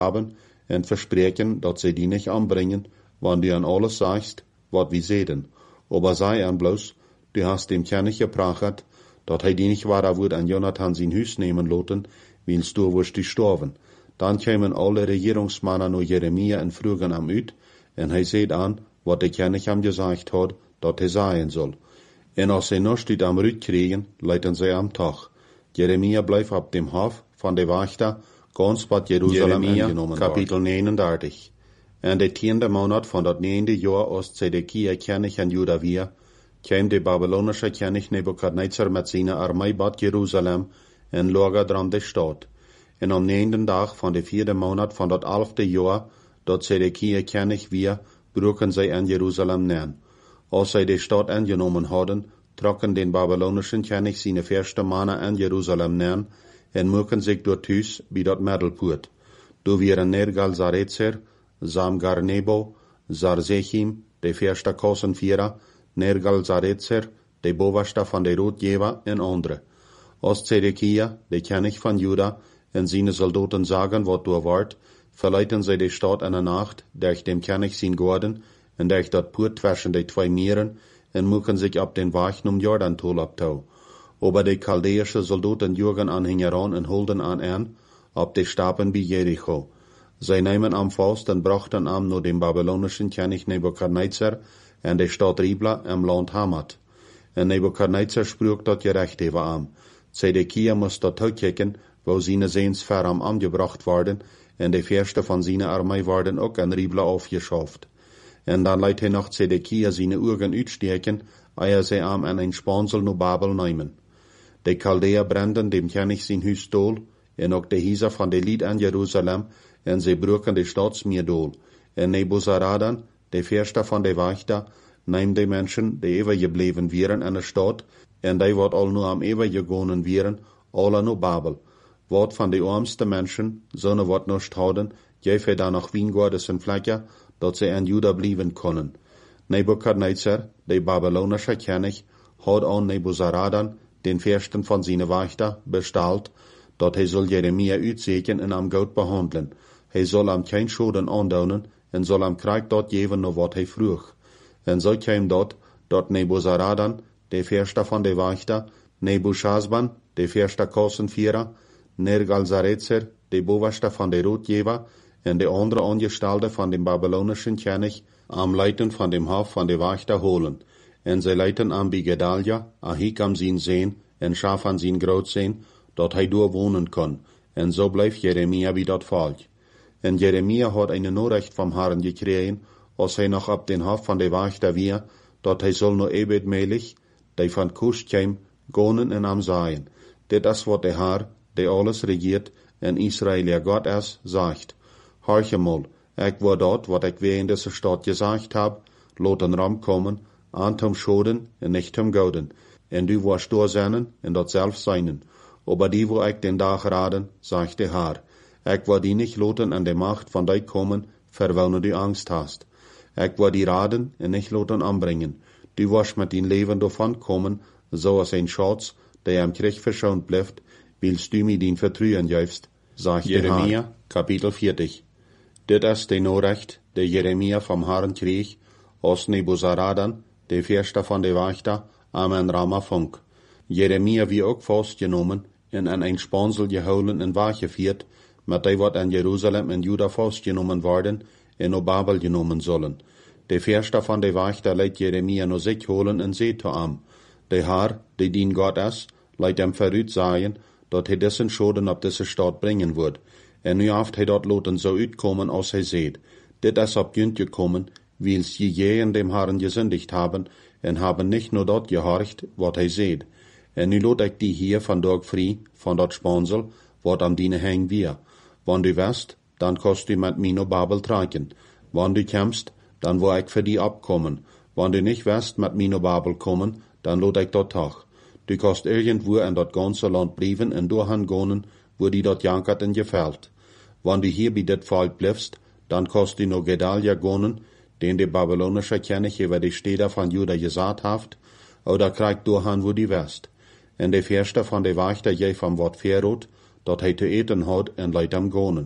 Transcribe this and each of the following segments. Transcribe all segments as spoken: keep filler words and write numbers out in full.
haben en verspreken dat zij die nicht anbringen, wann du an alles sagst, wat wie seden. Aber sei an bloß, du hast dem König geprachet, dat hij die nicht wahrer wird an Jonathan sein Hüs nehmen loten, wiens du wirst die storven. Dann kämen alle Regierungsmannen nur Jeremia en frugen am Üt, en hij seht an, wat der König am gesagt hat, dat hij sagen soll. En als zij noch dit am Rüt kriegen, leiten zij am Tag. Jeremia bleef op dem Hof van de Wachter, ganz wat Jerusalem ingenomen Kapitel negenendertig. En de tiende maand van dat negende jaar als Zedekia König in Juda weer, kwam de Babylonische König Nebukadnezar met zijn armee bad Jerusalem en lagerde aan de stad. En am negenden dag van de vierde maand van dat elfde jaar, dat Zedekia König weer, broken zij in Jerusalem neer. Als zij de stad ingenomen hadden, trokken den babylonischen König seine verste mannen in Jerusalem neer en moeken zich door thuis bij dat middelpoort. Do wieren Nergal-Sarezer, Samgar-Nebo, Sarzechim, de verste kosenvierer, Nergal-Sarezer, de bovenste van de roodjewer en andere. Als Zedekia, de König van Juda, en seine soldaten sagen, wat door wordt, verleiten zij de stad in de nacht, durch dem König zijn gorden, en durch dat poort zwischen de twee meren, en moeken zich op den Weg um Jordan-Tol abtau. Aber de chaldäische Soldaten jürgen an hingeran en holden an an, op de Staben bij Jericho. Zij nemen am vast en brachten am nur dem babylonischen König Nebukadnezar en de stad Ribla im Land Hamat. En Nebukadnezar spruch dat gerecht even am. Zedekia moest dat uitkijken, wo seine Sehns ver am angebracht worden, en de verste van seine Armee worden ook in Ribla aufgeschafft. En dan leidt hij nog Zedekia seine Urgen uitsteken, eer zij am en een Spansel no Babel nemen. De Chaldäer branden dem König sein Hüs dol, en ook de Hieser van de Lied an Jerusalem, en zij bruken de Stadsmeer dol. En Nebuzaradan, de verste van de Wachter, neemt de mensen, die eeuwig gebleven wieren in de stad, en die wat al nu am eeuwig gegonen wieren, alle no Babel. Wat van de armste mensen, zonne wat nicht houden, geef hij dan nog wiengordes en vlekken, dat zij in Juda blijven kunnen. Nebukadnezar, de babylonische König, had aan Nebuzaradan, den Fürsten von seine Wachter, bestalt, dat hij soll Jeremia uitzeken en am goed behandelen. Hij soll am kein Schoden aandoen en soll am Krieg dort geven no wat hij vroeg. En zo kwam dat, dat Nebuzaradan, de Fürste von de Wachter, Nebuchadnezzar, de Fürste kosenvierer, Nergal-Sarezer, de bovenste van de roodjewer, en de andere Angestellte van dem babylonischen König, am Leiten van dem Hof van de Wachter holen. En zij leiten am bij Gedalia, Ahikam zijn zeen, en Shafan zijn groot zijn, dat hij door wonen kon. En zo bleef Jeremia bij dat volk. En Jeremia had een Nachricht vom Herrn gekregen, als hij nog op den Hof van de Wachter weer, dat hij zal no ebedmelig, die van Kusch kwam, gonen en am zijn. Dit is wat de Herr, die alles regiert, en Israël ja God is, zegt. Horche mal, ik word dat, wat ik weer in deze stad gezegd heb, laat een ram komen, aan tom schoden en nicht tom gouden. En du warst doorzennen en dat zelf zijnen. Aber die wo ik den dag raden, zegt de Herr. Ik word die nicht loten an de macht van die komen, verwel du angst hast. Ik word die raden en nicht loten anbringen. Du warst met din leven davon komen, zoals een Schatz, der am Krieg verschont blijft, willst du mir din vertrüen geefst, zegt Jeremia, Kapitel vierzig. Dit is de Nachricht, de Jeremia vom Herrn kreeg, als Nebuzaradan, de Fürste van de Wachter, am en Rama funk. Jeremia wie ook vastgenomen en in een Spansel gehouden en weggevierd, met die wat in Jerusalem en Juda vastgenomen worden en op Babel genomen zullen. De Fürste van de Wachter leidt Jeremia no zich holen en zei to am. De Herr, die dien God is, leidt hem vooruit zeggen, dat hij dessen schoden op deze stad brengen wordt. En nu heeft hij dat laten zo uitkomen als hij zegt. Dit is op junt gekommen, wils je gegen dem Herrn gesündigt haben, en haben nicht nur dat gehorcht, wat hij zegt. En nu laat ik die hier vandaag vrij, van dat spansel, wat am diene hang weer. Wann du west, dan kost du met mij naar Babel trekken. Wann du komst, dan wil ik voor die opkomen. Wann du nicht west met mij naar Babel komen, dan laat ik dat toch. Du kost irgendwo in dat ganze land blijven en doorgaan gonen, wo die dat jankert en gefällt. Wann du hier bij dit volk blijfst, dan kost du naar Gedalia gonen, den de babylonische König über die Städte von Juda gesagt haft, oder kriegt doorgaan wo die west. En de Fürste van de Wachter je van wat verroet, dat hij te eten had en leidt am gonen.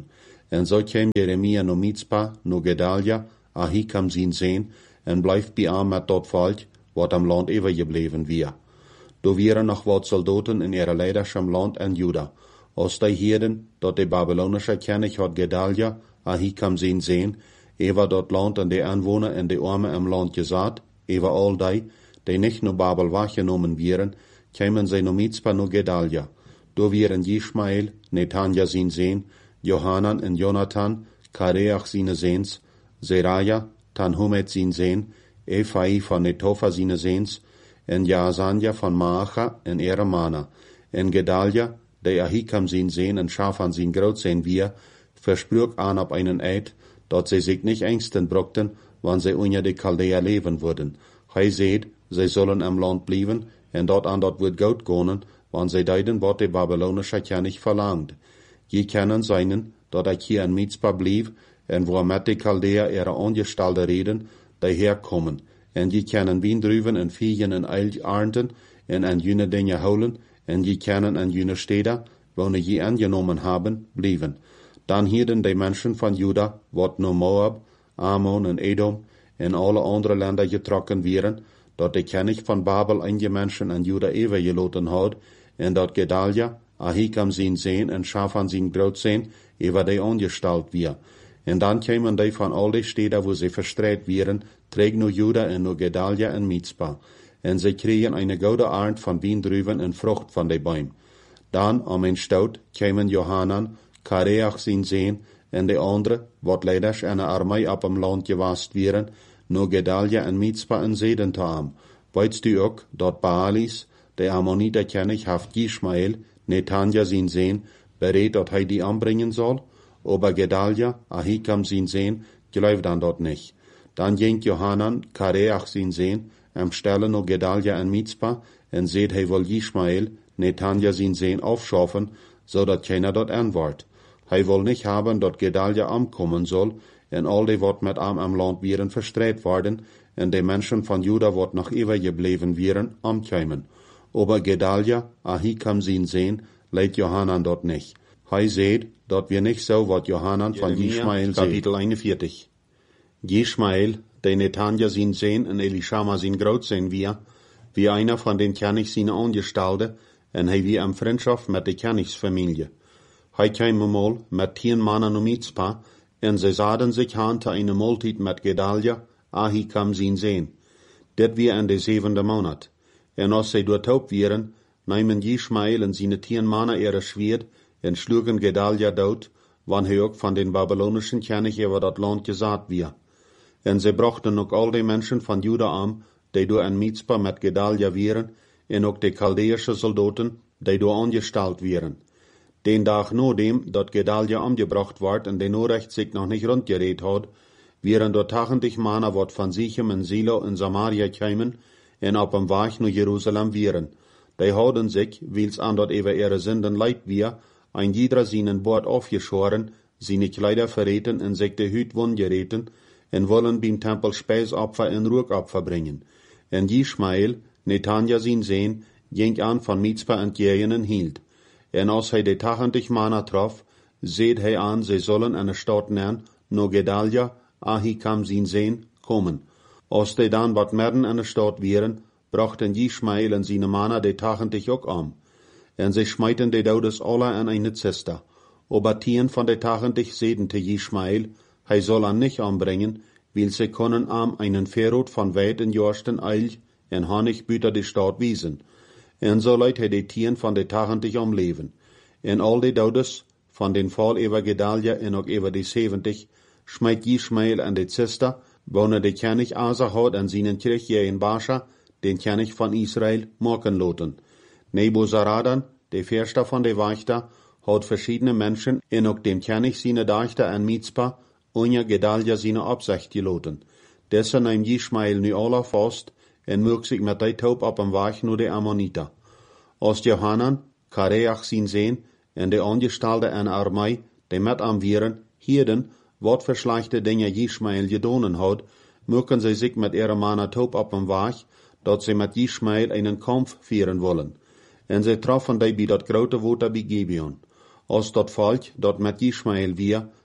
En zo kwam Jeremia no Mizpa, no Gedalia, Ahikam zijn zeen, en blijft bij aan met dat volk, wat am land overgebleven weer. Do wieren nog wat soldaten in ihre leiderschap land en Juda. Als die hielden, dat de Babylonische König had Gedalia, Ahikam zijn zeen, ewa dat land en de aanwoner en de armen im land gezet, ewa al die, die nicht no Babel wahrgenommen wieren, kwamen zij no Mizpa no Gedalia. Do wieren Ishmael, Netanja zijn zeen, Johanan en Jonathan, Kareach zijn zeens, Zeraja, Tanhumet zijn zeen, Ephai van Netofa zijn zeens, en Jaazania van Maacha en Eremana, en Gedalia, die Ahikam zijn zeen en Shaphan zijn groot zijn wir, versprach aan op einen Eid, dat zij zich nicht ängsten brockten, wann zij unter de Chaldea leven würden. Hij seht, zij zullen im land blijven, en dat aan dat wird goed gonen, wann zij deiden wat de Babylonische König verlangt. Je kennen seinen, dat ik hier in Mizpa blieb, en wo met de Chaldea ihre ongestalde reden, die herkommen, en je kennen wien drüben en viegen en eil arnten, en an jene dingen holen, en je kennen an jene steden, wo je angenomen haben, blijven. Dan hielden de mensen van Juda, wat no Moab, Ammon en Edom, en alle andere landen getrokken wieren, dat de König van Babel einige mensen aan Juda overgeloten had, en dat Gedalia, Ahikam zijn zeen en Shaphan zijn groot zijn, over die ongestalt weer. En dan kwamen die van al die steden, wo ze verstreit wieren, terug naar Juda en naar Gedalia en Mizpa. En ze kregen een goede aard van wiendruiven en vrucht van de boom. Dan, om een stoot, kwamen Johanan, Kareach zijn zeen, en de andere, wat leiders en een armee op hem land gewast wieren, naar Gedalia en Mizpa en zeden te am. Weetst u ook, dat Baalis, de Ammoniter König, haft Ishmael, Netanja zijn zeen, bereid dat hij die aanbrengen zal, aber Gedalia, Ahikam zijn zeen, geloof dan dat niet. Dan ging Johanan, Kareach zijn zeen, am stellen no Gedalia en Mizpa, en seht hij wil Ishmael, Netanja zijn zeen afschaffen, zodat keiner dat antwoordt. Hij wil niet hebben dat Gedalia aankomen zal, en al die wat met am am land wieren verstreit worden, en de mensen van Juda wat nog eeuwig gebleven wieren, aankomen. Aber Gedalia, Ahikam zijn zeen, leidt Johanan dat niet. Hij seht, dat wir nicht so wat Johanan van Ishmael Kapitel eenenveertig. Ishmael, de Netanja zijn zeen en Elishama zijn groot zijn wir, wie einer van den König zijn Angestalde, en hij wie am Freundschaft met de Königsfamilie. Hij kwam eenmaal met tien mannen om Mizpa, en ze zaden zich aan te eine Multit met Gedalia, Ahikam zijn zeen. Dit weer in de zevende maand. En als zij doortaub wieren, namen Ishmael en zijn tien mannen ihre Schwert, en schlugen Gedalia dood, wann hij ook van den Babylonischen König over dat land gezet weer. En ze brachten ook al die mensen van Juda aan, die door in Mizpa met Gedalia wieren, en ook de Chaldeische soldaten, die door angestalt wieren. Den dag na dem, dat Gedalia omgebracht werd en de Norecht zich nog niet rondgereed had, wieren door tachtig mannen wat van Sichem en Silo in Samaria kwamen, en op een weg naar Jeruzalem wieren. Die hadden zich, wils aan dat over ihre zinden leid weer, ein jeder seinen Bord aufgeschoren, seine Kleider verreten en sich de Hüt wundgereten, en wollen beim Tempel Speisopfer en Ruckopfer bringen. En Ishmael, Netanja sein Sehn, ging an von Mizpa entgegen en hielt. En als hij de tachtig mannen trof, seht hij an, sie sollen eine Stadt nennen, no Gedalia, Ahikam sein Sehn, kommen. Als die dan wat merden an der Stadt wieren, brachten Ishmael en seine mannen de tachtig ook am. En ze schmeiten de Daudes alle in eine Ziste. Aber tien van de tachtig seden te Ishmael, hij soll an nicht anbringen, weil sie können am einen Verrot van weit en jorsten eil en Honig büter de Stadt wiesen. En so leidt hij de tien van de tachtig omleven. En al de Daudes van den Fall over Gedalia en ook over de zeventig, schmeit Ishmael an de Ziste, wanneer de König Asa had en seinen Krieg in Basha, den König van Israel, maken loten. Nebuzaradan, de Verster van de Wächter, hat verschiedene Menschen en ook dem König seine Dächter an Mizpa, unja Gedalia seine Absicht geloten. Dessen nahm Ishmael nu alle vast, en mög sich met die Taub op een Weg nur de Ammoniter. Als Johanan, Kareach zijn Sehn, en de Angestalde en Armee, die met am wieren, hierden, wat voor slechte dingen Ishmael gedonen had, mögen sie sich met ihre Mannen Taub op een Weg, dat sie met Ishmael einen Kampf führen wollen. En ze troffen die bij dat grote water bij Gibeon. Als dat volk, dat met Ishmael weer,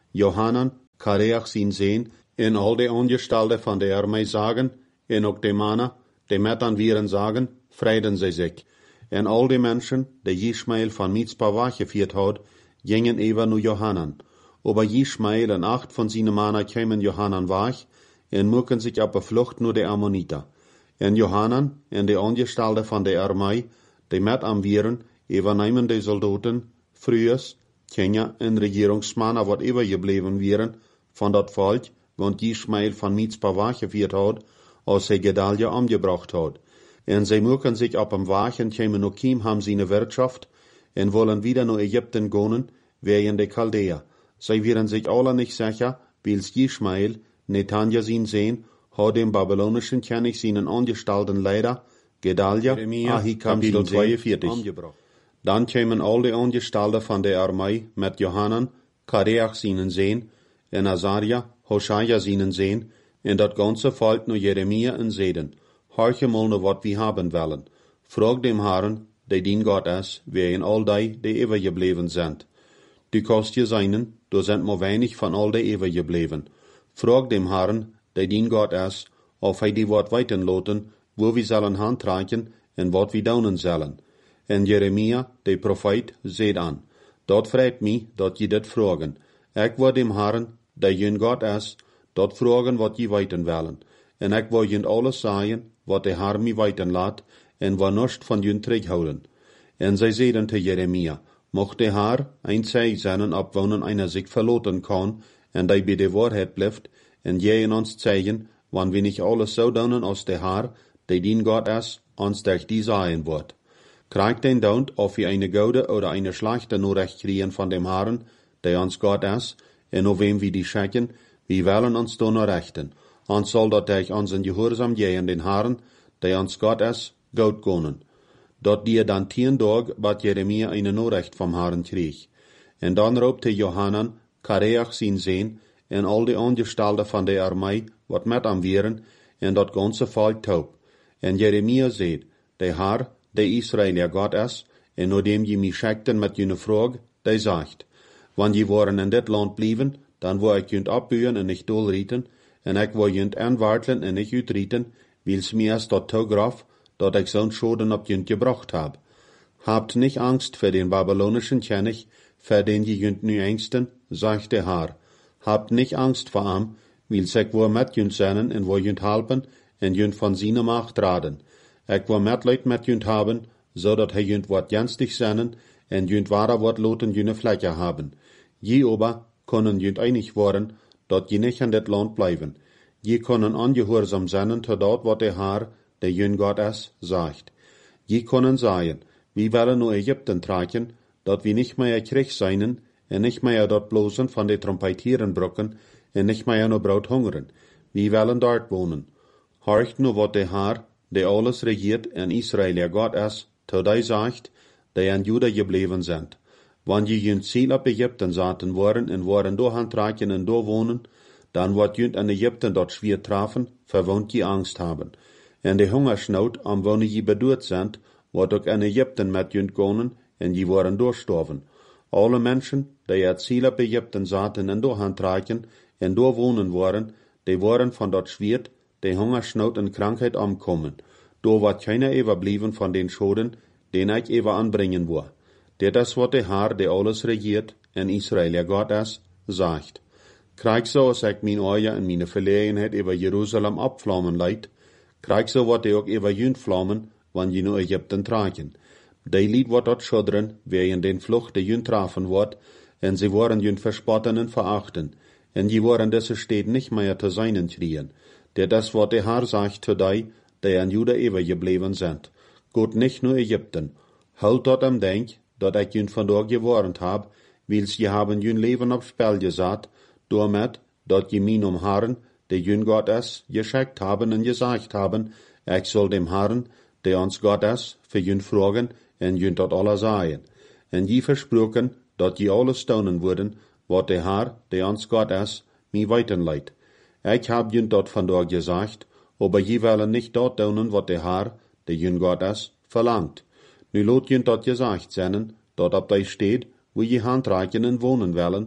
Johanan, Kareach sin sehen, en al de Angestellte van de Armee sagen, en ook de mannen, die met aan wieren sagen, vreden zij zich. En al die Menschen, die Ismael van Mitzpah weggeführt had, gingen even nu Johanan. Aber Ismael en acht van zijn mannen kwamen Johanan weg, en moeken zich op de vlucht naar de Ammoniter. En Johanan en de Angestellte van de Armee, die met aan wieren, overnemen de soldaten, vroegers, Kenia en regeringsmannen wat overgebleven waren van dat volk, want Ismael van Mitzpah weggeführt had, als hij Gedalia omgebracht had. En zij moeken zich op hem weg en komen naar Kiem haben zijn Wirtschaft en wollen wieder naar Ägypten gaan, wegen de Chaldea. Zij waren zich alle nicht sicher, wils Ismael, Netanja zijn Sehen, had dem babylonischen König seinen angestellten Leiter, Gedalia, Ahikam zijn Sehen, umgebracht. Dann kamen all die Angestellten von der Armee mit Johanan, Kareach seinen Sehen, en Azaria, Hoshaja seinen Sehen, en dat ganze Volk nur Jeremia en Zeden. Horche mal nur wat wir haben wollen. Frag dem Herrn, der dien Gott ist, wer in all die, die übergeblieben sind. Du kannst je seinen, du sind nur wenig von all die übergeblieben. Frag dem Herrn, der dien Gott ist, ob er die wat weiten loten, wo wir sollen handreichen en wat wir daunen sollen. En Jeremia, der Prophet, seht an. Dort fragt mich, dat je dit fragen. Ik wil dem Herrn, der jün Gott ist, dort fragen, wat je weiten wollen. En ik wil jün alles sagen, wat der Herr mich weiten laat, en wat nicht von jün terughouden. En zij zeiden te Jeremia, mocht der Herr ein Zeig sein, ab wonen einer sich verloten kann, en die bei der Wahrheit bleibt, en je in uns zeigen, wann wir nicht alles so doen als der Herr, der dien Gott ist, uns durch die sagen wird. Kriegt den Daunt, ob wir eine gute oder eine schlechte Nachricht kriegen von dem Herrn, der uns Gott ist, en auf wem wir die schicken, wir wollen uns da noch rechten. Uns soll dat durch unseren Gehorsam gehen den Herrn, der uns Gott ist, gut gehen. Dort die dann tien Tag, bat Jeremia eine Nachricht vom Herrn krieg. En dann raubte Johanan, Kareach sein Sehen, en all die Angestellten von der Armee, wat met am wären, en dat ganze Volk taub. En Jeremia seht, der Herr, der Israel Gott ist, en nur dem je mich schickten mit jene Frage, der sagt, wann je waren in dit Land blieben, dann wo ich jünt abbühen en nicht dolrieten, en ich wo jünt anwartlen en nicht utrieten, wils mir erst dort graf, dat ich so'n Schoden ab jünt gebracht hab. Habt nicht Angst für den babylonischen König, für den je jünt nu ängsten, sagt der Herr. Habt nicht Angst vor ihm, wils ich wo mit jünt seinen en wo jünt halpen, en jünt von seiner Macht raden. Ich wo met Leut mit jünt haben, so dat he jünt wat jenstig seinen, en jünt wahrer wat loten jüne Fläche haben. Je ober können jünt einig worden, dat je nicht an dit Land bleiben. Je können angehorsam sein, tot dat wat der Herr, der jün Gott ist, sagt. Je können sagen, wir wollen nur Ägypten tragen, dat wir nicht mehr Krieg seinen, en nicht mehr dort bloßen von de Trompetieren brocken, en nicht mehr nur Brot hungern. Wir wollen dort wohnen. Horcht nur wat der Herr, der alles regiert in Israel der Gott ist, tot er sagt, der an Juda geblieben sind. Wann je jünt Ziel ab Ägypten saten worden en waren do handtragen en do wohnen, dann wird jünt an Ägypten dort schwer trafen, verwohnt je Angst haben. En de Hungersnood am wonen je bedurt sind, wird ook an Ägypten met jünt gonen, en je waren durchstorven. Alle Menschen, die het Ziel ab Ägypten saten en do handtragen en do wohnen waren, die waren von dort schwer, de Hungersnood en Krankheit omkommen. Do wird keiner überblieben von den Schoden, den ich über anbringen will. Dit is wat der Herr, der alles regiert, in Israel der Gott ist, sagt. Krijg so, als ik mijn ogen en mijn verlegenheid über Jerusalem abflammen leid, krijg so wat ik ook über jünt flammen, wann je nu Ägypten tragen. Die lied wat dort schudderen, wegen den Flucht der jünt trafen wordt, en sie waren jünt verspotten en verachten, en je waren diese Städte nicht mehr zu seinen kriegen. Dit is wat der Herr sagt zu die, die an Juda übergeblieben sind. Gut nicht nur Ägypten. Halt dort am Denk, dat ik jün vandaag gewarnt hab, wils je haben jün Leben op Spel gesat, damit, dat je min om Herren, der jün Gott ist, geschickt haben en gesagt haben, ich soll dem Herren, der uns Gott ist, für jün fragen, en jün dat alle sagen. En je versproken, dat je alles tun würden, wat der Herr, der uns Gott ist, mi weitenleit. Ich hab jün dat vandaag gesagt, aber je wollen nicht dort tun, wat der Herr, der jün Gott ist, verlangt. Nu lot jün dat gesagt sein, dort ab dei steht, wo je handreichen en wohnen wollen,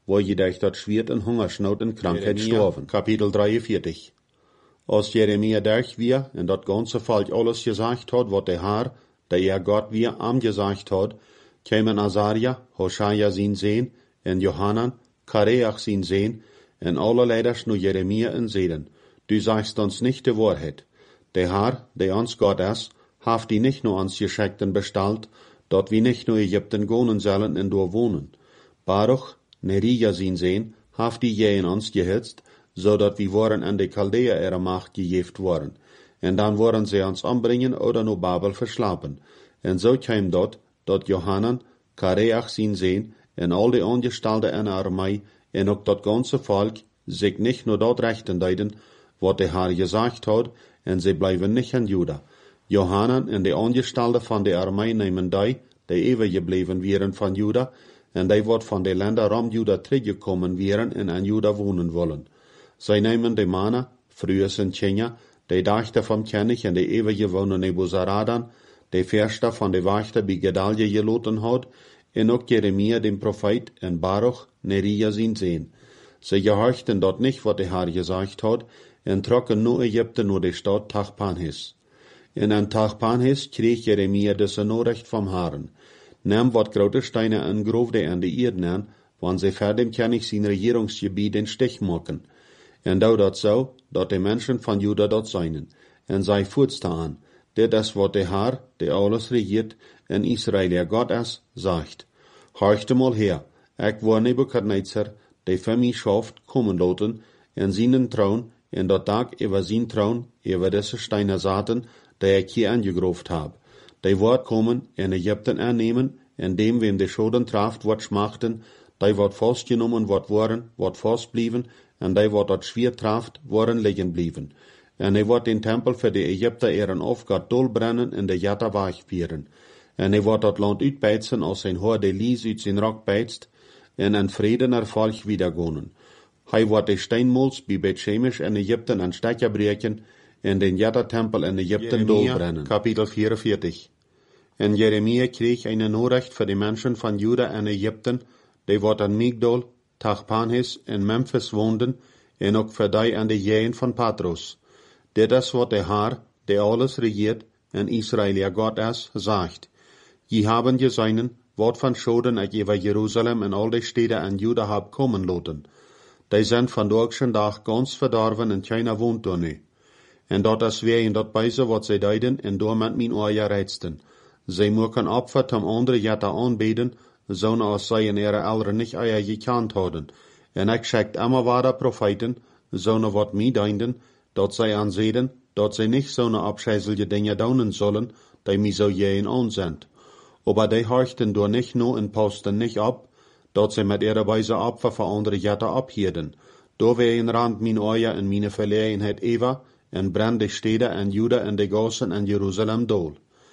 wo je durch dat Schwert en Hungersnood en Krankheit Jeremia, storven. Kapitel dreiundvierzig. Als Jeremia durch wir en dat ganze Volk alles gesagt hat, wat der Herr, der er Gott wir am gesagt hat, kämen Asaria, Hoshaja sin Sehen, en Johanan, Kareach sin Sehen, en alle Leiders nu Jeremia en Seden. Du sagst uns nicht die Wahrheit. Der Herr, der uns Gott ist, haft die nicht nur ans Geschickten bestalt, dort wie nicht nur Ägypten gonen sollen en do wohnen. Baruch, Nerija sin Sehen, haft die je in uns gehitzt, so dat wir waren an die Chaldea ihrer Macht gejeft worden. En dann waren sie uns anbringen oder nur Babel verschlapen. En so kam dort, dort Johanan, Kareach sin Sehen, en al die Angestellte in der Armee, en ook dat ganze Volk, sich nicht nur dort rechten deiden, wat der Herr gesagt hat, en sie bleiben nicht in Juda. Johanan en die Angestellte von der Armee nehmen die, die eeuwig gebleven wären von Juda, en die wat von den Ländern rum Juda teruggekommen wären en an Juda wohnen wollen. Sie nehmen die Männer, früher sind Tjenja, die Dachter vom König en die ewige wohnen Nebuzaradan, die Verster von der Wachter bei Gedalje geloten hat, en ook Jeremia den Prophet en Baruch, Nerija sin Sehen. Sie gehorchten dort nicht, wat der Herr gesagt hat, en trocken nur Ägypten nur die Stadt Tachpanhes. In an Tachpanhes krieg Jeremia diese Nachricht vom Herrn. Nahm wat grote Steine en grofde an die Erde an, wann sie vor dem König sein Regierungsgebiet den Stich machen. En dau dat so, dat die Menschen von Juda dort seien. En sei fuhrtste an, der das wat der Herr, der alles regiert, en Israel der Gott ist, sagt. Horchte mal her, ich war Nebukadnezar, der für mich schafft, kommen lassen, en seinen Traun, en dat Tag über sein Traun, über diese Steine saten, der ich hier angegroft hab. Die wird kommen, en Ägypten annehmen, en dem, wem die Schoden traft, wat schmachten, die wird festgenommen, wat waren, wat festblieben, en die wird dat schwer traft, waren liegen blieben. En er wird den Tempel für die Ägypter ihren Aufgott dolbrennen en de Jatta weichvieren. En er wird dat Land uitbeizen, als sein Haar de Lies uit zijn Rock beizt, en een vredener Volk wiedergonen. Hij wordt de Steinmols bij Bet-Shemesh en Ägypten an Stecker breken, en den Jatta-Tempel in Ägypten dolbrennen. Kapitel vierundvierzig. En Jeremia kreeg eine Nachricht für die Menschen von Juda en Ägypten, die wat an Migdol, Tachpanhes en Memphis woonden, en ook für die an de Jäen von Patros. Dit is wat der Herr, der alles regiert, en Israel ja Gott ist, sagt. Je haben geseinen, wat van Schoden ik über Jerusalem en al die Städte an Juda hab kommen laten. Die sind van dorschen Dag ganz verdorven en keiner wohnt da nu. En dat is weer in dat beise wat zij deiden en door met mijn oor reizten. Zij moeken Opfer tom andere Jetta aanbeden, zo'n als zij in ihre Eltern nicht eier gekant hadden. En ik schickt immer weiter Propheten, zo'n wat mij deinden, dat zij aanzeden, dat zij nicht zo'n abscheißelge Dinge daunen sollen, die mij zo jähen aanzendt. Aber die horchten door nicht nur in Posten nicht ab, dat zij met ihre Weise Opfer für andere Jetta abhielden. Do wär in Rand min Oja en meine Verlegenheit Eva, en brand de Städte en Juda en de Gassen en Jerusalem dol.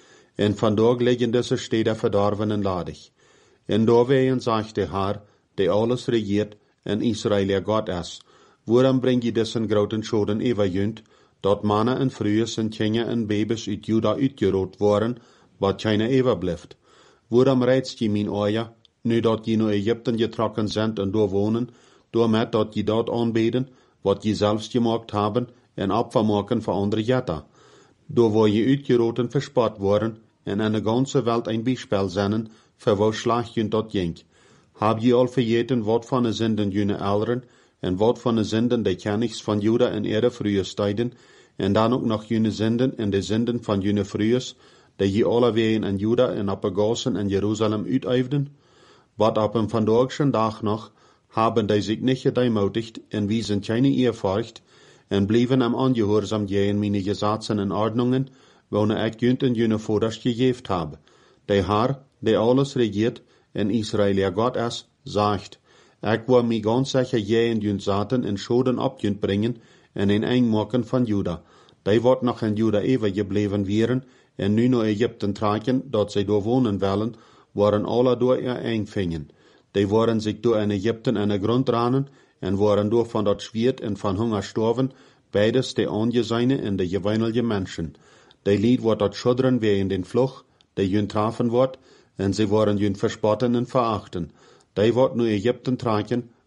En van dort liggen diese Städte verdorven en ladig. En do wehen, sagt der Herr, der alles regiert, en Israel der Gott ist. Waarom bring je diesen groten Schoden Eva jünt, dat Mannen en Frühes en Kinder en Babys uit Juda uitgeroot worden, wat keine Eva blijft? Waarom reizt je min Oja, nu dat je naar Ägypten getrokken zijn en door wonen, door met dat je dat aanbeden, wat je zelfs gemaakt hebben, en Opfer maken voor andere Jetta. Door wo je uitgeroten verspot worden, en in de ganze Welt ein Beispiel zijn, voor wo slag je dat ging. Hab je al vergeten wat van de zinden jene Eltern, en wat van de zinden de Königs van Juda en ihre frühe Steden, en dan ook nog jene zinden en de zinden van jene frühes, die je alle ween in Juda en op de Gassen en Jerusalem uiteifden? Wat op een vandaagschen dag nog, haben die zich niet gedeimotigt en wiesen keine Ehrfurcht, en bleven am angehorsam jähen meine Gesetzen en Ordnungen, wone ik junt en jene Voders gegeeft habe. Der Herr, der alles regiert, en Israel ja Gott ist, sagt, ik wil mi ganz sicher jähen junt Saten en Schoden abjunt bringen, en in einmaken van Juda. Die wordt nog in Juda ewig gebleven wären, en nu naar Ägypten traken, dat zij door wonen willen, waren alle door ihr eingvingen. Die waren sich door in Ägypten in de grond ranen, en waren door van dat Schwert en van Hunger storven, beides de Angeseine en de gewöhnliche Menschen. Die Lied wordt dat schudderen wie in den Fluch, die jün trafen wordt, en sie waren jün verspotten en verachten. Die wordt nu Ägypten traken,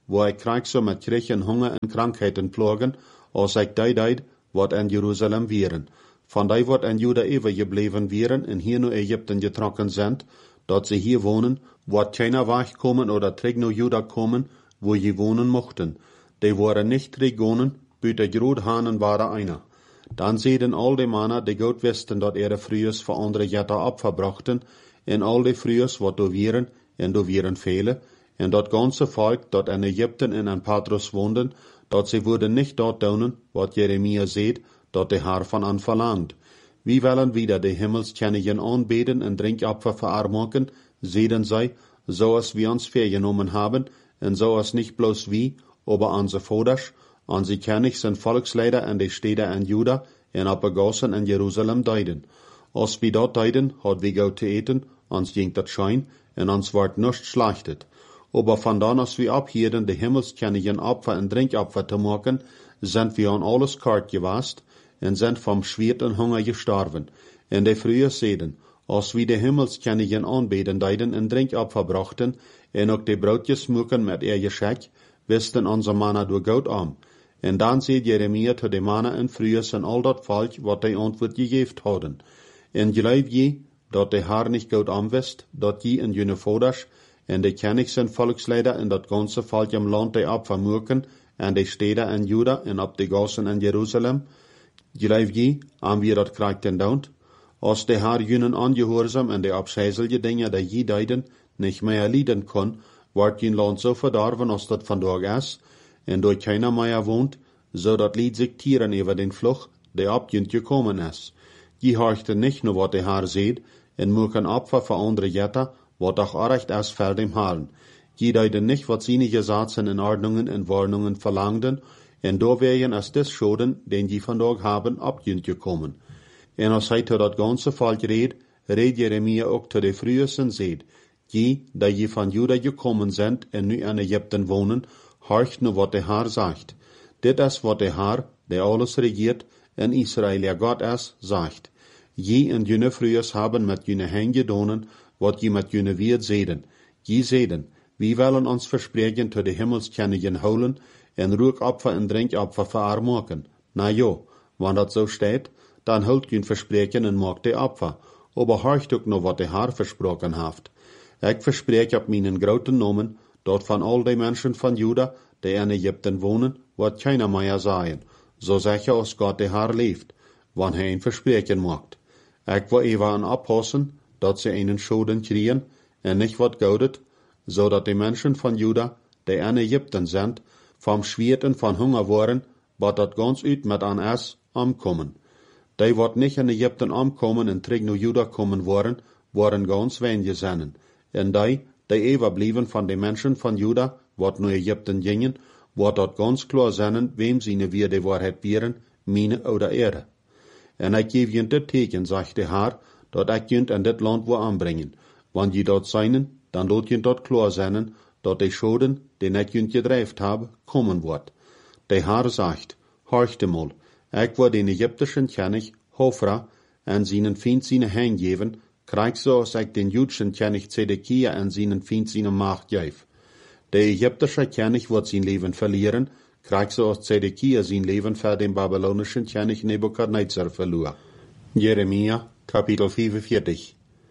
wo ik krijg so met Krieg en Hunger en Krankheiten plogen, als ik die deed, wat in Jeruzalem wieren. Van die wat in Juda even gebleven wieren en hier naar Egypten getrokken zijn, dat ze hier wonen, wat keiner wegkomen oder terug naar Juda komen, wo je wonen mochten. Die waren nicht teruggegaan, buiten Groothanen waren einer. Dan zeiden al die mannen, die goed wisten dat ihre Frühers voor andere Jetta opverbrachten, en al die Frühers wat do wieren, en do wieren vele, en dat ganze Volk, dat in Egypten en in Patros woonden, dat ze worden nicht dort doen, wat Jeremia zegt, dat de haar van aan verlangt. Wie willen wieder de Himmelskennigen aanbeden en drinkopfer verarmoken, zeiden zij, zoals we ons vergenomen haben, en zoals nicht bloß wie, aber onze Voders, onze Königs en Volksleider en de steden in Juda en opgegossen in Jeruzalem deiden. Als we dat deiden, had we goud te eten, ons ging dat schijn, en ons wordt nichts schlechtet. Aber van dan als we abhielden, de Himmelskennigen Opfer en drinkopfer te maken, sind wir an alles kort gewast, en sind vom Schwert en Hunger gestorben. En de früher zeiden, als we de Himmelskennigen aanbeden deiden en drinkopfer brachten, en ook de broodjes moeken met ihr Geschenk, wisten onze mannen door goud aan. En dan zei Jeremia te de mannen en frühers en al dat volk wat die antwoord gegeven hadden. En geloof je, dat de haar niet goud aan wist, dat je en jene voders, en de Königs en Volksleider en dat ganze volk im land die opfer moeken, en de steden in Juda en op de gassen in Jeruzalem? Geloof je, aan wie dat krijgt daunt? Als de haar junen ongehoorzaam en de afscheizelige dingen die je deiden, nicht mehr lieden kon, wordt je land zo verdorven als dat vandaag is, en door keiner meer woont, zodat lied zich tieren over den vlug, die op je gekomen is. Je horchte nicht nur wat de haar zegt, en moeken opfer voor andere jetten, wat doch orecht is voor dem haren. Je deiden nicht wat seine Gesetze in Ordnungen en Warnungen verlangden, en door wären es des Schoden, den je vandaag haben, op je gekomen. En als hij tot dat ganze volk reed, reed Jeremia ook tot de frühers en zegt, je, dat je van Juda gekommen sind en nu in Egypten wonen, horcht nu wat de Haar zegt. Dit is wat de Haar, die alles regiert, en Israël ja God is, zegt. Je en jene frühers haben met jene hen gedonen, wat je met jene wierd zeden. Je zeden, wie willen ons verspreken tot de Himmelskennigen holen, en rookopfer en drinkopfer verarmoken. Na jo, want dat zo steht, dan hult je verspreken en maakt de opfer, aber horcht ook nog wat de Haar versproken heeft. Ik verspreek op mijn grote nomen, dat van al die mensen van Juda, die in Egypten wonen, wat keiner meer zeggen, zo zeg je als God de Haar leeft, wanneer hij een verspreken maakt. Ik wil even aan oppassen, dat ze einen Schoden kriegen, en niet wat goudet, zodat de mensen van Juda, die in Egypten zijn, vom Schwert en van Hunger worden, wat dat ganz uit met aan is, omkomen. Die wat niet in Egypten omkomen en terug naar Juda komen worden, worden ganz wenige zijn. En die, die even blijven van de mensen van Juda, wat naar Egypten gingen, wordt dat ganz klar zijn, wem sie weer de waarheid bieren, mine oder ere. En ik geef je dit teken, zegt de Haar, dat ik je in dit land wil aanbrengen. Want je dat zijn, dan doet je dat klaar zijn, dat de schoden, die ik je gedreven heb, komen wordt. De Haar zegt, horchte mal, ik wil den Egyptischen König, Hofra, en zijn vriend zijn hand geven, krijg zoals ik den Judschen König Zedekia en zijn vriend zijn macht geef. De Egyptische König wordt zijn leven verlieren, krijg zoals Zedekia zijn leven voor den Babylonischen König Nebukadnezar verloor. Jeremia, kapitel vijfenveertig.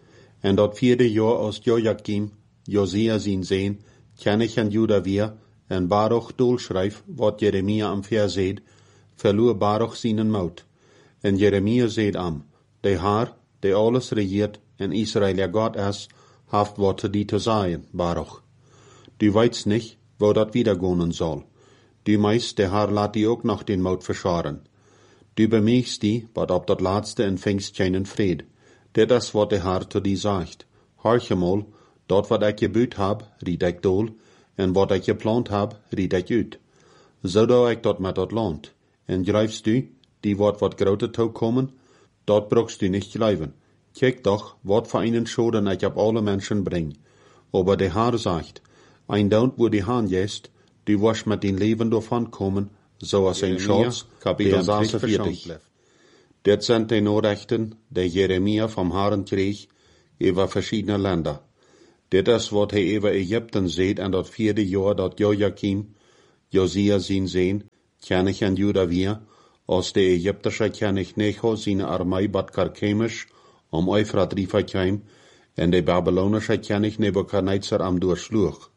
En dat vierde jaar als Joachim, Josia zijn zeen, König in Juda weer, en Baruch doelschrijf, wat Jeremia am verzeed, verloor Baruch zijn moed. En Jeremia zeed am, de Haar, die alles regiert, en Israël ja God is, haft wat te die te zeggen, Baruch. Du weißt nicht, wo dat wiedergehen soll. Du meist, der Haar laat die ook nog den moed verscharen. Du bemerkst die, wat op dat laatste en vingst keinen vrede. Dit is wat de Haar te die zegt. Horche mal, dat wat ik gebuut heb, ried ik dool, en wat ik geplant heb, ried ik uit. Zo doe ik dat met dat land. En grijfst du, die wat wat grote toe komen, dat brukst du nicht geloven. Kijk doch, wat voor einen Schoden ik op alle mensen breng. Aber de Haar zegt, ein daunt wo die Haan jest, du wirst mit den Leben davon kommen, zoals een Schatz, kapitel zesenveertig. Dit zijn de Nachrichten, die Jeremia vom Herrn kreeg, über verschiedene Länder. Dit is wat hij over Egypten zegt en dat vierde jaar dat Joachim, Josia zijn zeen, König en Juda weer, als de Egyptische König Necho zijn armee bad Karkemisch om Euphrat River kwam en de Babylonische König Nebukadnezar am doorsloeg.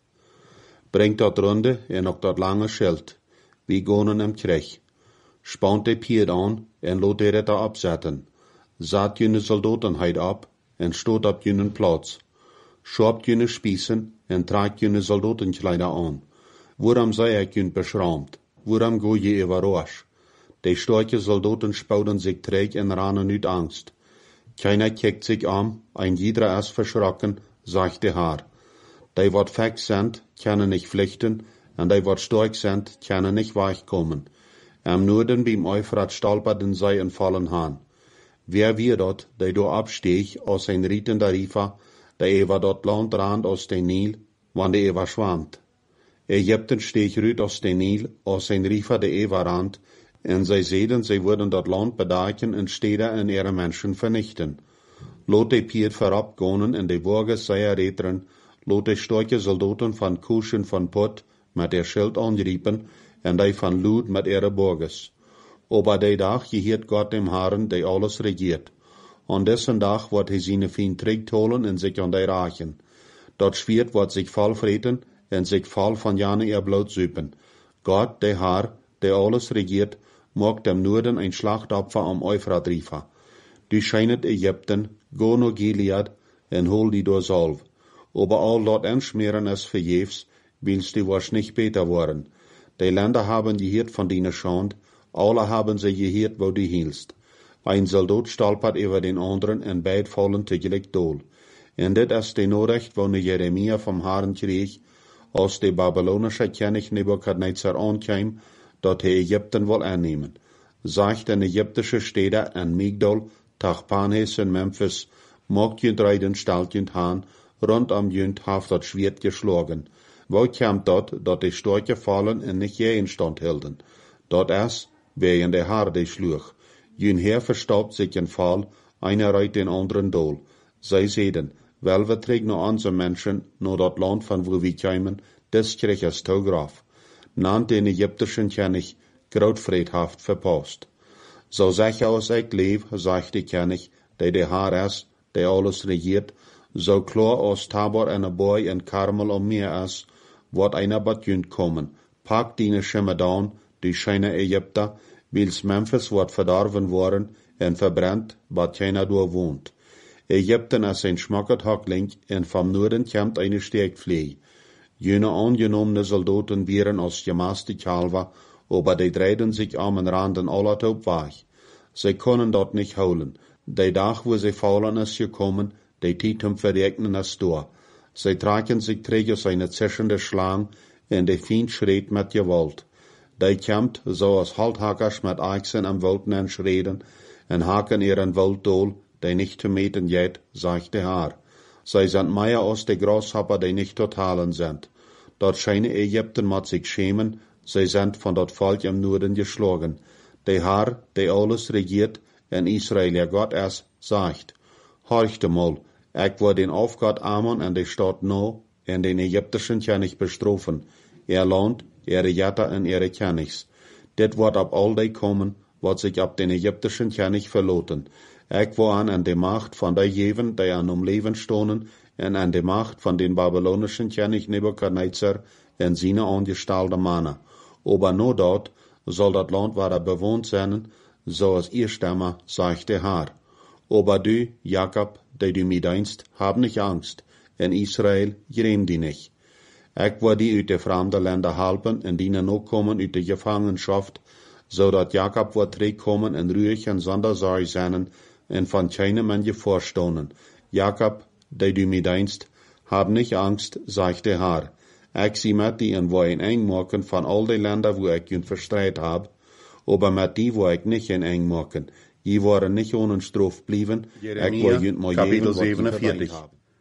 Brengt dat runde en ook dat lange schild, wie gonen hem krijg. Spant de pied aan en laat de ritter opzetten. Zat jene soldatenheid op en stoot op jene plaats. Schaapt jene spießen en tragt jene soldatenkleider aan. Waarom sei ik jene beschramd? Waarom go je überrasch? De starke soldaten spouden zich terug en rannen uit angst. Keiner kijkt zich aan, ein jeder is verschrokken, sagt de Haar. Die wat fix sind, können nicht vluchten, en die wat stark sind, können nicht weichkommen. Am Norden beim Euphrat stolperten zij en vallen aan. Wer wir dort, die do absteeg, aus ein rietender Rifa, die über dort Land rand aus den Nil, wann die über schwammt. Ägypten steeg rüt aus den Nil, aus ein Rifa die über rand, en zij zeiden, zij würden dat Land bedaken en steden en ihre Menschen vernichten. Lot die Pier verabgonen en de Burger seiner Retren, lot de starke Soldaten van Kusch en van Put met der Schild anriepen, en die van Lud met ihre Burgers. Aber de dag geheert Gott dem Herrn, der alles regiert. An dessen Dag wird hij seine Feind terugholen en sich an die rachen. Dat Schwert wird sich voll vreten en sich voll van jane ihr Blut süpen. Gott, der Herr, der alles regiert, macht dem Norden ein Schlachtopfer am Euphrat River. Du scheinet Ägypten, go no Gilead, en hol die door Salv. Aber all dort anschmieren es verjefs, willst du was nicht besser worden. Die Länder haben gehört von deiner Schand, alle haben sie gehört, wo du hielst. Ein Soldat stolpert über den anderen en beid fallen tegelijk dood. En dit is de Nachricht, wo Jeremia vom Herrn kreeg, als de Babylonische König Nebukadnezar aankwam, dat hij Ägypten wil aannemen. Zag den Ägyptische Städte en Migdol, Tachpanhes en Memphis, mocht junt rijden stalt junt haan, rondom junt haft dat Schwert geschlagen. Wo kwam dat, dat de Storche fallen en nicht je in stand hielden? Dat is, wegen der Haar de sloeg. Jun Heer verstaubt sich in Fall, einer reit den anderen dool. Zij zeiden, wel we trek no onze Menschen, no dat Land van wo we kwamen, des kreeg es toegraf. Nant den Ägyptischen König, grootvreedhaft verpast. So zeg als ik leef, zegt de König, der de Haar is, der alles regiert, so klar als Tabor en Boy en Karmel om meer is, wordt einer bat junt komen. Pak die Schimmer down, die scheine Ägypter, wils Memphis wordt verdorven worden en verbrennt, wat keiner door woont. Ägypten is een schmackert Hockling en vom Norden komt eine Steekvlee. Jene angenommene Soldaten wären als gemaste Kalver, aber die dreiden sich am Randen aller op weg. Sie können dort nicht holen. Die Dag, wo sie faulen ist gekommen, die Tiet zum Verregnen ist da. Sie tragen sich träge aus einer zischende Schlang, en de Feind schreit mit Gewalt. Die kämmt, so als Halthackers mit Eichsen am Wolten entschreden, en haken ihren Wolddohl, die nicht zu meten jet, sagt der Herr. Sie sind mehr als die Grashopper, die nicht totalen sind. Dort scheine Ägypten mat sich schämen, sie sind von dort Volk im Norden geschlagen. Der Herr, der alles regiert, en Israel ja Gott ist, sagt, horchte mal, ich will den Aufgott Ammon an der Stadt No, en den Ägyptischen König bestrafen, ihr Land, ihre Jätter en ihre Königs. Dit wird ab all die kommen, wat sich ab den Ägyptischen König verloten. Ich will an an die Macht von der Jeven, die an um Leben stonen, en an die Macht von den babylonischen König Nebukadnezar en seine angestellte Männer. Aber nur dort soll das Land wieder bewohnt sein, so als ihr Stamme, sagt der Herr. Aber du, Jakob, der du mir dienst, hab nicht Angst, en Israel, gräm die nicht. Ich will die uit de fremde Länder helpen en die noch kommen uit de Gefangenschaft, so dat Jakob wird terugkommen en ruhig en zonder Sorge zijn, en van keinem man je voorstonen. Jakob, der du mir dienst, hab nicht Angst, sagt der Herr. Ich zie met die en wo een eng maken van al die Länder, wo ich jun verstreit hab, aber met die, wo ich nicht een eng maken. Je worden nicht ohne Straf blieben, ich will jun mal Kapitel geben, siebenundvierzig.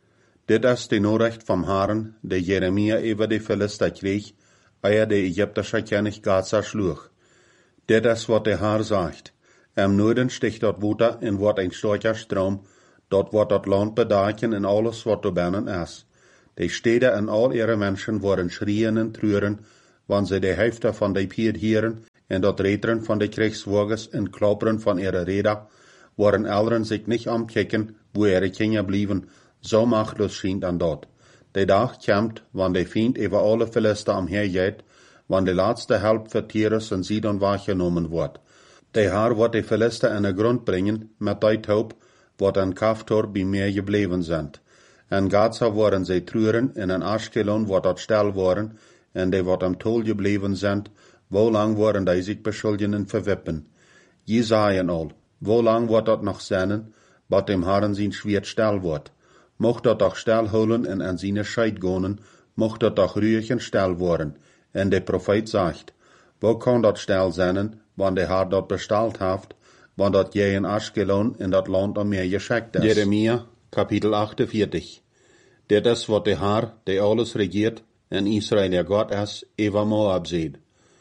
Dit is de Nachricht vom Herrn, der Jeremia über die Philister krieg, eer der Ägyptische König Gaza schlug. Dit is wat der Herr sagt. Am Norden sticht dort Wuter en wordt ein starker Strom, dort wordt dat Land bedaken en alles wat zu binnen is. Die Städte en al ihre Menschen waren schrien en treuren, wann sie die Hälfte von die Pied hieren en dat Rädern von die Kriegswagens en Klappern von ihre Räder, waren Eltern sich nicht amkicken, wo ihre Kinder blieben, so machtlos schien an dort. Der Tag kämmt, wann der Feind über alle Philister amhergeht, wann die letzte Hälfte für Tyrus und Sidon wahrgenommen wird. Der Herr wird die Philister in den Grund bringen, mit der Taub, wat an Kaftor bei mir geblieben sind. En Gaza waren sie treuren, en an Aschkelon wat dat still waren, en die wat am Tol geblieben sind, wo lang waren die sich beschuldigen en verwippen. Jesaja al, wo lang wird dat noch sein, bat dem Herrn sein Schwert still wird. Mocht dat doch still holen en an seine Scheid gonen, mocht dat doch ruhig en still worden. En der Prophet sagt, wo kann dat still sein, wann der Herr dat bestellt haft, wann dat je in Aschkelon in dat Land am Meer geschickt ist. Jeremia, Kapitel achtundvierzig. Der das, wat der Herr, der alles regiert, en Israel der Gott ist, eva Moab sieht.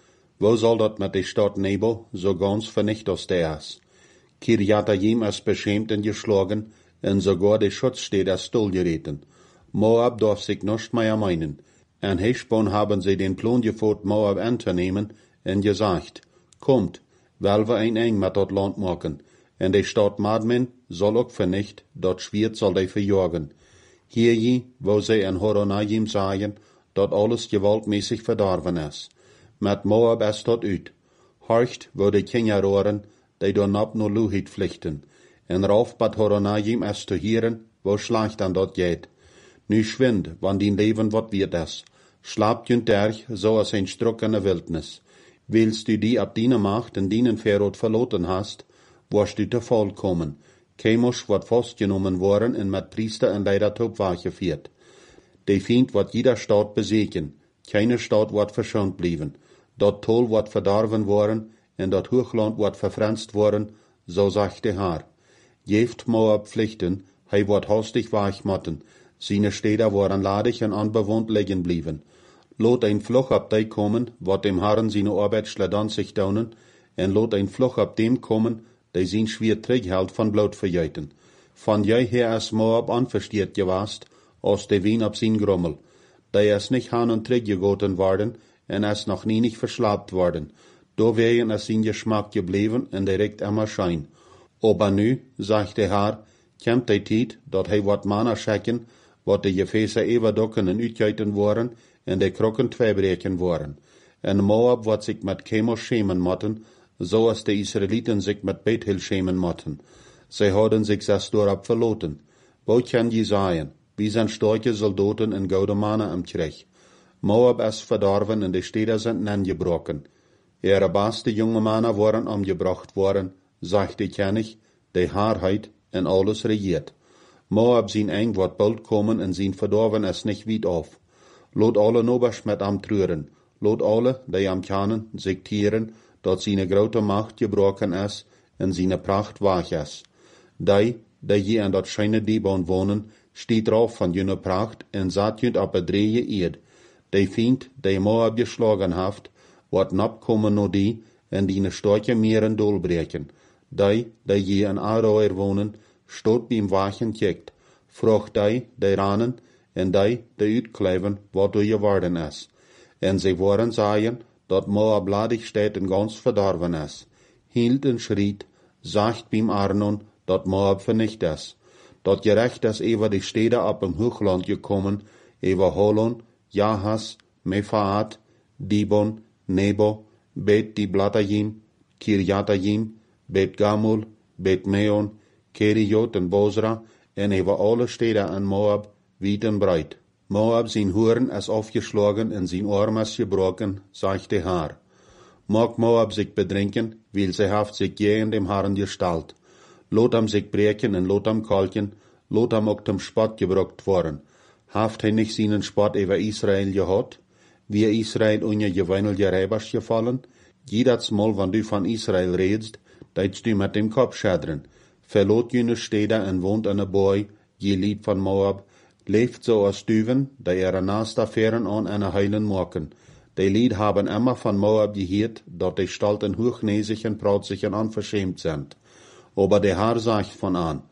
Wo soll dat mit der Stadt Nebo so ganz vernichtet ist? Kirjatayim ist beschämt und geschlagen, en sogar der Schutzstätte ist stillgereten. Moab darf sich nicht mehr meinen. En Heschbon haben sie den Plan gefot, Moab anzunehmen, en gesagt, kommt, weil wir ein eng mit dat Land machen, en die Stadt Madmen soll auch vernicht, dat Schwert soll die verjagen. Hier je, wo sie in Horonayim sagen, dat alles gewaltmäßig verdorben ist. Mit Moab ist dat uit. Horcht, wo die Kinder rohren, die do nab no Luhit pflichten. En rauf bad Horonayim ist zu hören, wo schlecht an dat geht. Nu schwind, wann din Leben wat wird es. Schlapt jünt derch, so als ein Struck in der Wildnis. Willst du die ab deiner Macht in deinen Verrot verloten hast, wirst du zu Fall kommen. Chemosch wird festgenommen worden und mit Priester in Leidertop wahrgeführt. Die Feind wird jeder Stadt besiegen. Keine Stadt wird verschont blieben. Dort Toll wird verdorben worden, und dort Hochland wird verfranst worden, so sagt der Herr. Jeft Moab pflichten, hei wird hastig weichmatten. Seine Städte waren ladig und unbewohnt liegen blieben. Lot ein Fluch ab die kommen, wat dem Herrn seine Arbeit schledan sich daunen, en lot ein Fluch ab dem kommen, die sein schwer Träghalt von Blut verjeiten. Von jij her as Moab anverstiert gewast, aus de Wien ab sein Grummel. Die es nicht han und Träg gegoten worden, en es noch nie nicht verschlapt worden. Do wären es sein Geschmack geblieben, en direkt immer schein. Aber nu, sagt der Herr, kämmt die Tiet, dat hei wat Mana schecken, wat de Gefäße eberdocken en uitgeiten worden, en de Krocken tweebreken worden. En Moab wat sich mit Chemosh schämen motten, so als de Israeliten sich mit Bethel schämen motten. Sie hadden sich das dorab verloten. Wo kann je sagen, wie sind starke Soldaten in Gaudemane am Krieg. Moab ist verdorben und die Städte sind angebrochen. Ihre beste junge Männer waren umgebracht worden, sagt die König, die Wahrheit in alles regiert. Moab sin eng wird bald kommen und sin verdorben es nicht weit auf. Lot alle nobers mit am trüren, lot alle, die am Kanen, sich tieren, dat seine grote Macht gebrochen ist und seine Pracht wach ist. Die, die je an dat scheine Dibon wohnen, steht drauf von jene Pracht und saht jünd ab bedrehe Erd. Die Feind, die Moab geschlagen haft, wird nabkommen no die, en die ne starke Meeren dolbreken. Die, die je an Aroer wohnen, stot beim Wachen kijkt. Vroeg die, die ranen, en die, die uitkleven, wat du geworden is. En sie waren sagen, dat Moab ladig steht en ganz verdorben is. Hield en schriet, sagt beim Arnon, dat Moab vernicht is. Dat gerecht is über die Städte ab im Hochland gekommen, über Holon, Jahas, Mefaat, Dibon, Nebo, Bet Diblatayim, Kirjatayim, Bet Gamul, Bet Meon, Keriot en Bosra, en über alle Städte an Moab, weit en breit. Moab zijn Huren is aufgeschlagen en zijn Arm is gebroken, sagt der Herr. Mag Moab sich bedrinken, weil sie haft sich je in dem Herrn gestalt. Lot am sich breken en lot am kalken, lot am auch dem Spott gebrocht worden. Haft hij nicht seinen Spott über Israel gehad? Wie Israel unje geweinelje Reibers gefallen? Jedes Mal, wenn du von Israel redst, deitst du mit dem Kopf schädren. Verlot jene Städte en wohnt an a Boy, je Lied von Moab, leeft so als Düven, die ihre Nastaffären an einer heilen morgen. Die Lied haben immer von Moab gehört, dort die Stalten hochnäsig und prautzig und unverschämt sind. Aber der Herr sagt von an,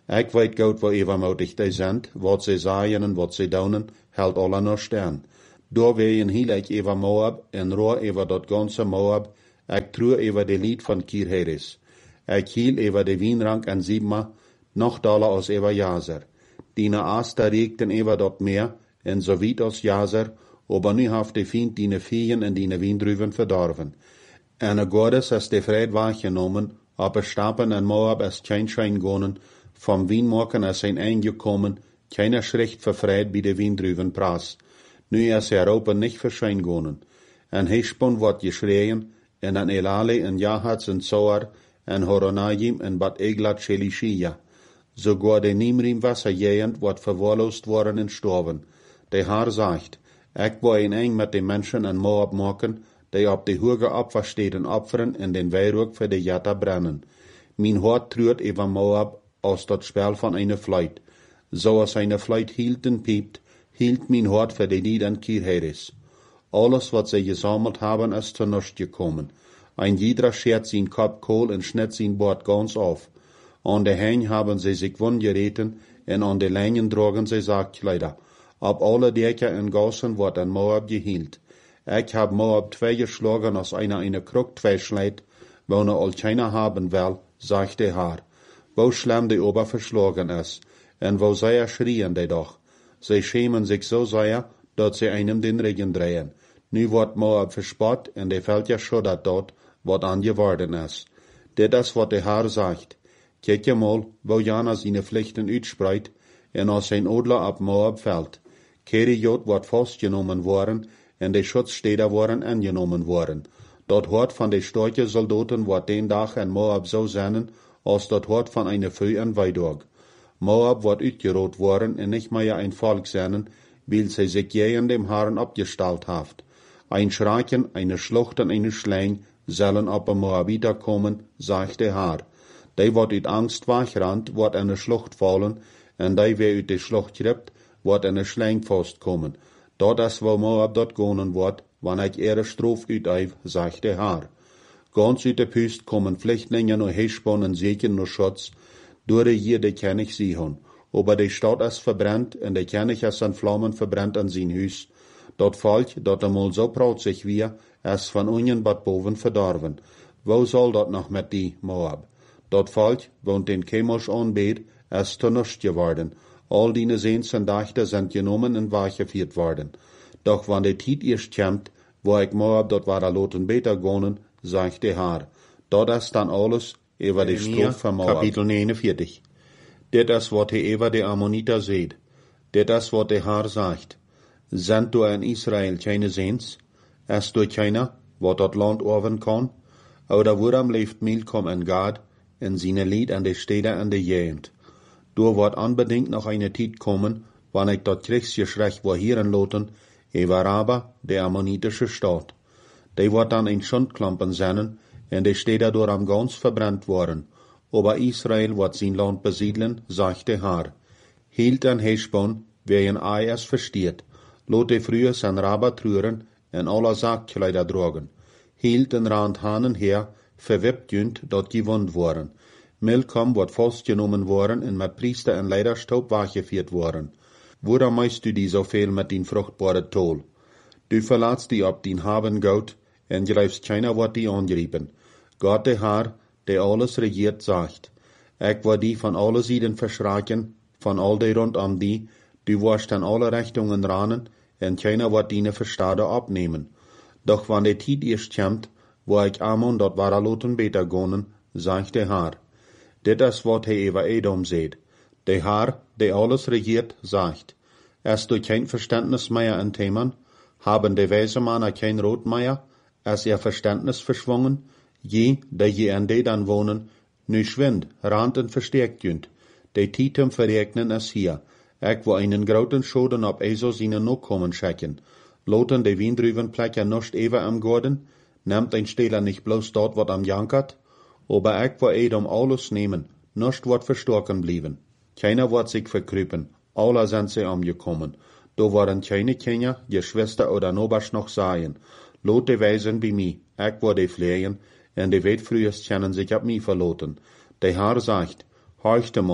Ik weet goed waar evenmoedig die zijn, wat ze zaaien en wat ze doen, hält alle nog staan. Door weien hiel ik over Moab en roer over dat ganze Moab, ik true over de lied van Kirheres. Ik hiel over de wienrank en Sibma, noch daller als over Jazer. Dine Aster regten over dat meer, en zo weit als Jazer, aber nu haft de Fiend dine Viehen en dine Wiendruven verdorven. En de Godes is de vrede waargenomen, aber Stapen en Moab is geen schijn gonen, vom Wienmaken is zijn eingekommen, keine Schrift verfreit bij de Wiendruven praas. Nu is Europa nicht verschijn gonen. En Heshbon wordt geschreien, en an Elale en Jahats en Zoar, en Horonayim en Bad Eglat Shelishia. Sogar de Nimrim Wasserjähend wordt verwahrloosd worden en storven. De haar zegt, ik wil een eng met de mensen en Moab maken, die op de hoge opversteden opferen en den weirook voor de jatta brennen. Mijn hart treurt over Moab als dat spel van een fluit. Zoals een fluit hield en piept, hield mijn hart voor de lied en Kirheres. Alles wat zij gesammelt hebben is zu nichts gekommen. Ein jeder schert zijn kop kool en schnitt zijn bord ganz auf. An de Hein haben sie sich wundgereten en an de Leinen drogen sie Sargkleider. Ab alle Dächer en Gassen wordt an Moab gehielt. Ich hab Moab zwei geschlagen, als einer eine Krug zwei schleit, wo ne all keiner haben will, sagt der Herr. Wo schlimm die Ober verschlagen ist, en wo sehr schrien die doch. Sie schämen sich so sehr, dat sie einem den Regen drehen. Nu wordt Moab verspott, en de fällt ja schuddert dort, wat angeworden ist. Dit is wat der Herr sagt. Kijk je mal, wo Jana seine Pflichten uitspreit, en als zijn Odler ab Moab fällt. Keriot wordt vastgenomen worden, en de Schutzstädter worden angenomen worden. Dat hort van de starke Soldaten wordt den dag in Moab zo zijn, als dat hort van eine Veu en Weidorg. Moab wordt uitgeroot worden en nicht mehr ein Volk zijn, weil sie sich gegen dem Herrn abgestalt haft. Ein Schrecken, eine Schlucht en eine Schläng sollen op de Moabiter kommen, sagt der Herr. Die wordt uit Angst wegrannt, wordt in de Schlucht vallen, en die weer uit de Schlucht kript, wordt in de Schläng vastkomen. Dat is wo Moab dat gonen wordt, wanneer ik ihre Strof uiteif, sagt der Herr. Ganz uit de Püst kommen Flüchtlinge naar Heshbon en Seken naar Schutz, door de hier de König Sihon. Aber de Stadt is verbrennt, en de König is in Flammen verbrennt an zijn huis. Dat Volk, dat einmal so proud sich wir, is van unjen bad boven verdorven. Wo soll dat noch met die Moab? Dat Volk, woont den Chemosh aanbeet, is te nichts geworden. All die Seens en Dachten sind genomen en weggeführt worden. Doch wann de Tiet erst kommt, wo ik Moab dat war loten beter gonen, sagt der Herr. Dat is dan alles über de Strof van Moab. Kapitel negenenveertig. Dit is wat hij over de Ammoniter seht. Dit is wat der Herr sagt. Sind du in Israel keine Seens? Ist du keiner, wat dat Land orven kann? Oder woran leeft Milkom en Gad, en seine Lied an de Städte an de Gegend? Du wordt unbedingt noch eine Tijd kommen, wann ich dat Kriegsgeschrecht wo hieren loten, über Raba, der ammonitische Stadt. Die wordt dann in Schundklampen sennen, en de Städte door am ganz verbrannt worden. Aber Israel wordt sein Land besiedeln, sagt der Herr. Hielt an Heshbon, wer ein Ei es versteht. Lot de früher sein Raba trüren, en aller Sargkleider drogen. Hielt den Rand Hanen her, verwippt jünd, dat gewund worden. Milkom wordt vastgenomen worden en met priester en leiderstoop weggeführt worden. Waarom meist du die zoveel met die vruchtbare tol? Du verlaatst die op die haben goud, en grijfst keiner wordt die aangeriepen. Gott de Herr, der alles regiert, sagt, ik word die van alle Sieden verschraken, van al die rondom die, du wirst an alle Richtungen ranen, en keiner wordt die verstade opnemen. Doch wann de Tiet erst kommt, wo ik Ammon dat waraloten beter gonen, sagt der Herr. Dit is wat hij über Edom seht. Der Herr, der alles regiert, sagt, ist du kein Verständnis mehr in Themen? Haben die weise Männer kein Rot mehr? Ist ihr Verständnis verschwungen? Je, der je an de dann wohnen, nu schwind, rand und verstärkt jünd. De Titem verregnen es hier. Ik wo einen groten Schoden op Eso seine noch kommen schecken. Loten de Wiendrüven plekken nicht ever am Gorden? Nimmt ein Stehler nicht bloß dort, wat am jankert? Aber ich wo Edom alles nehmen, nicht wird verstorken blieben. Keiner wird sich verkrüpen, alle sind sie umgekommen. Da waren keine Kinder, Geschwister oder Nobers noch seien. Lot de Weisen bei mir, ich wo de Flehen, en de Weltfrühers kennen sich ab mir verloten. Der Herr sagt, horchte mal,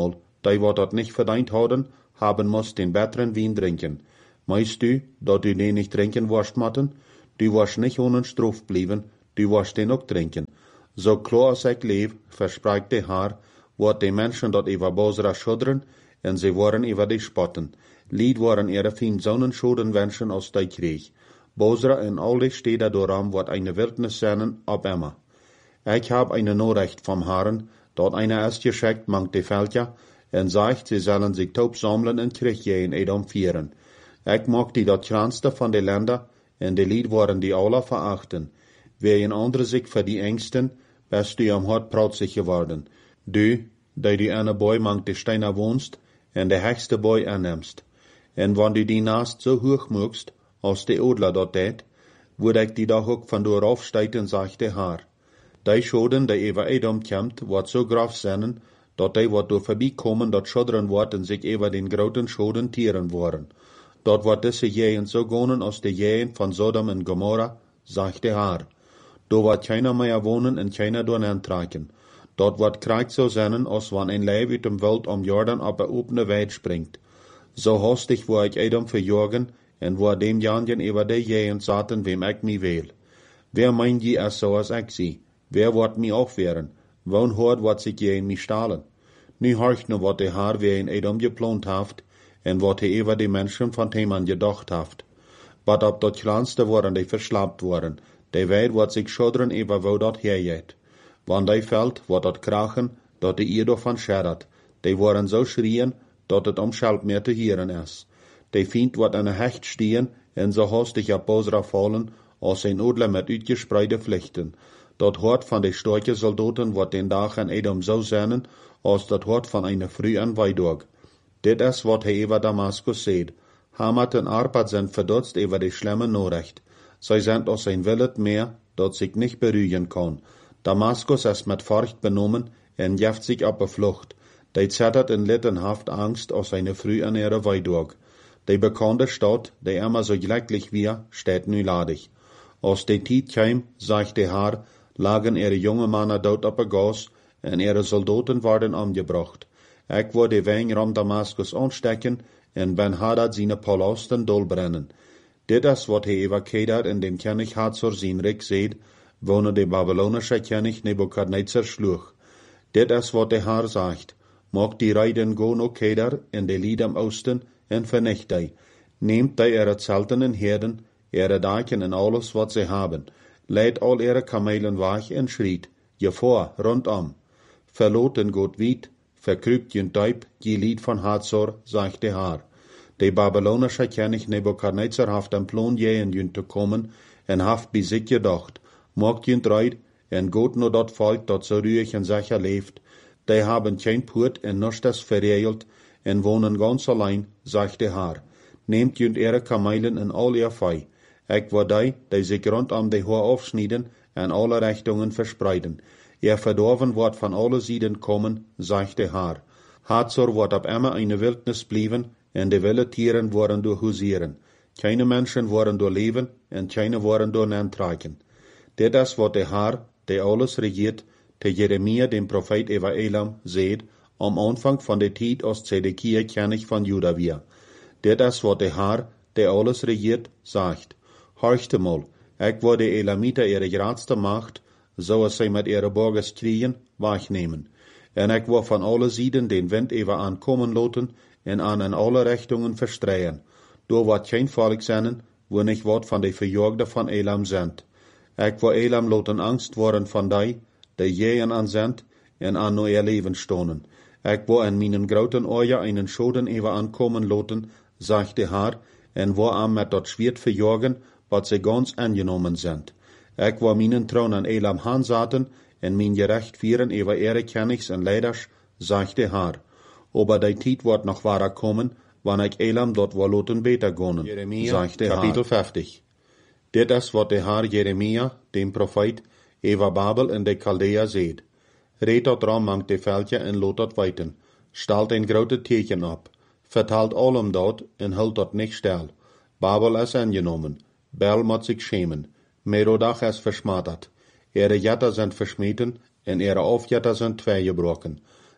die wat dat nicht verdient hadden, haben muss den besseren Wein trinken. Meinst du, dat du den nicht trinken wirst, Matten? Du wirst nicht ohne Straf bleiben, du wirst den auch trinken. So klar als ich lebe, verspricht der Herr, wird die Menschen dort über Bosra schudren, und sie waren über die spotten. Lied waren ihre fien Sonnenschuden wünschen aus der Krieg. Bosra in all die Städte doram wird eine Wildnis sein, ab immer. Ich hab eine Nachricht vom Herrn, dort einer erst geschickt, mangt die Völker, und sagt, sie sollen sich taub sammeln und Krieg gehen, Edom vieren. Ich mag die dort kleinste von den Ländern, und die Lied waren die alle verachten. Wer in andere sich für die Ängsten, bist du am Hort pratzig geworden. Du, die die eine Boy mangt die Steiner wohnst, und der höchste Boy annimmst. Und wenn du die Nast so hoch mögst, als die Odler dort tät, würde ich die doch auch von du raufsteigen, sagt der Herr. Die Schoden, die über Edom kämmt, wird so groß sein, dat die wat door vorbeikommen, dat schudderen wordt en sich über den großen Schoden tieren worden. Dort wird diese Jähen so gonen als die Jähen von Sodom und Gomorra, sagt der Herr. Do wird keiner mehr wohnen und keiner door aantraken. Dort wird Krieg so sein, als wann ein Leib uit dem Wald am Jordan auf eine offene Weid springt. So hastig wo ich Edom verjorgen, en wo dem Janjen über die Jähen zaten, wem ich mi will. Wer meint je als so als ich sie? Wer wird mi auch wehren? Woon hoort wat sich Jähen mi stahlen? Nu horcht nu wat de Herr wie in Edom geplant haft, en wat hij über die Menschen von dem an gedacht haft. Wat op dat kleinste worden die verslaapt worden, die weet wat sich schudderen über wo dat herjet. Wann die fällt, wat dat krachen, dat die Edo van scherrat, die worden so schrien, dat het omschalp meer te hieren is. Die vindt wat aan een hecht stehen, en so hastig op Bosra vallen, als een Odler met uitgespreide vlechten. Dat hoort van de storke soldaten wat den dag in Edom zo zijn, als dat hoort van een früh an Weidorg. Dit is wat hij over Damaskus zegt. Hamat en Arpad zijn verdutst over de schlimme Nachricht. Zij zijn als een willet meer, dat zich niet beruhigen kan. Damaskus is met Furcht benommen en jeft zich op de Flucht. Die zettert in littenhaft Angst als eine früh an ihre Weidorg. Die bekannte Stadt, die immer so glücklich wir, steht nu ladig. Als die Tijd kwam, sagt der Herr, lagen ihre junge Männer dort op de Gas en ihre Soldaten worden umgebracht. Ich wurde wegen ram Damaskus anstecken en Ben-Hadad seine Palasten dolbrennen. Dit is wat hij over Kedar in dem König Hazor zijn Rijk seht, wo de babylonische König Nebukadnezar schlug. Dit is wat der Herr sagt. Mag die Reiden go no Kedar in de Lied am Osten en vernicht die. Nehmt die ihre Zelten en Herden, ihre Daken en alles wat sie haben. Leidt al ihre Kamelen weg en schriet, je voor, rondom. Verloten Gott wied, verkrüpt jen Teub, je Lied von Hazor, sagt der Herr. De babylonische König Nebukadnezar haft een plan jähen jen te kommen, en haft bij zich gedacht, mocht jen treid, en Gott no dat volk dat so ruhig en sicher leeft, die haben kein Put en nichts verreelt, en wohnen ganz allein, sagt der Herr. Nehmt jen ihre Kamelen en al ihr Fei. Ich war die, die sich rundum die Haar aufschneiden en alle Richtungen verspreiden. Ihr verdorven wird von alle Seiten kommen, sagt der Herr. Hazor wird ab immer eine Wildnis bleiben, en de wilde Tieren worden door husieren. Keine Menschen worden door leben, en keine worden door aantraken. Dit is wat der Herr, der alles regiert, te Jeremia, dem Prophet über Elam, seht, am Anfang von der Tijd als Zedekia König von Juda wir. Dit is wat der Herr, der alles regiert, sagt. Horchte mal, ich würde Elamiter ihre grootste Macht, so als sie mit ihre Burgers kriegen, wegnehmen. En ich will von alle Seiten den Wind über ankommen lassen, en an in alle Richtungen verstreuen. Do wird kein Volk sein, wo nicht wat von de Verjagden von Elam sind. Ich will Elam lassen Angst worden von die, die jähen an sind, en an nur ihr Leben stonen. Ich will in meinen großen Ohren einen Schoden über ankommen lassen, sagt der Herr, en wo am mit dat Schwert verjagen, wat sie ganz angenommen sind. Ich will meinen Thron an Elam hansaten, en mein Gerecht vieren über ihre Königs und Leiders, sagt der Herr. Aber die Tijd wird noch wahrer kommen, wann ich Elam dort will loten beter gonnen, Jeremia, sagt der Kapitel Herr. fünfzig. Dit is wat der Herr Jeremia, dem Prophet, über Babel in de Chaldea seht. Red dat ram mangt de Völker en lot dat weiten. Stalt een grote Teken op. Vertalt allem dort en hult dat nicht stil. Babel is angenommen. Bel moet sich schämen. Merodach is verschmattert. Ihre Jetter sind verschmeten en ihre Aufjetter sind tweegebroken.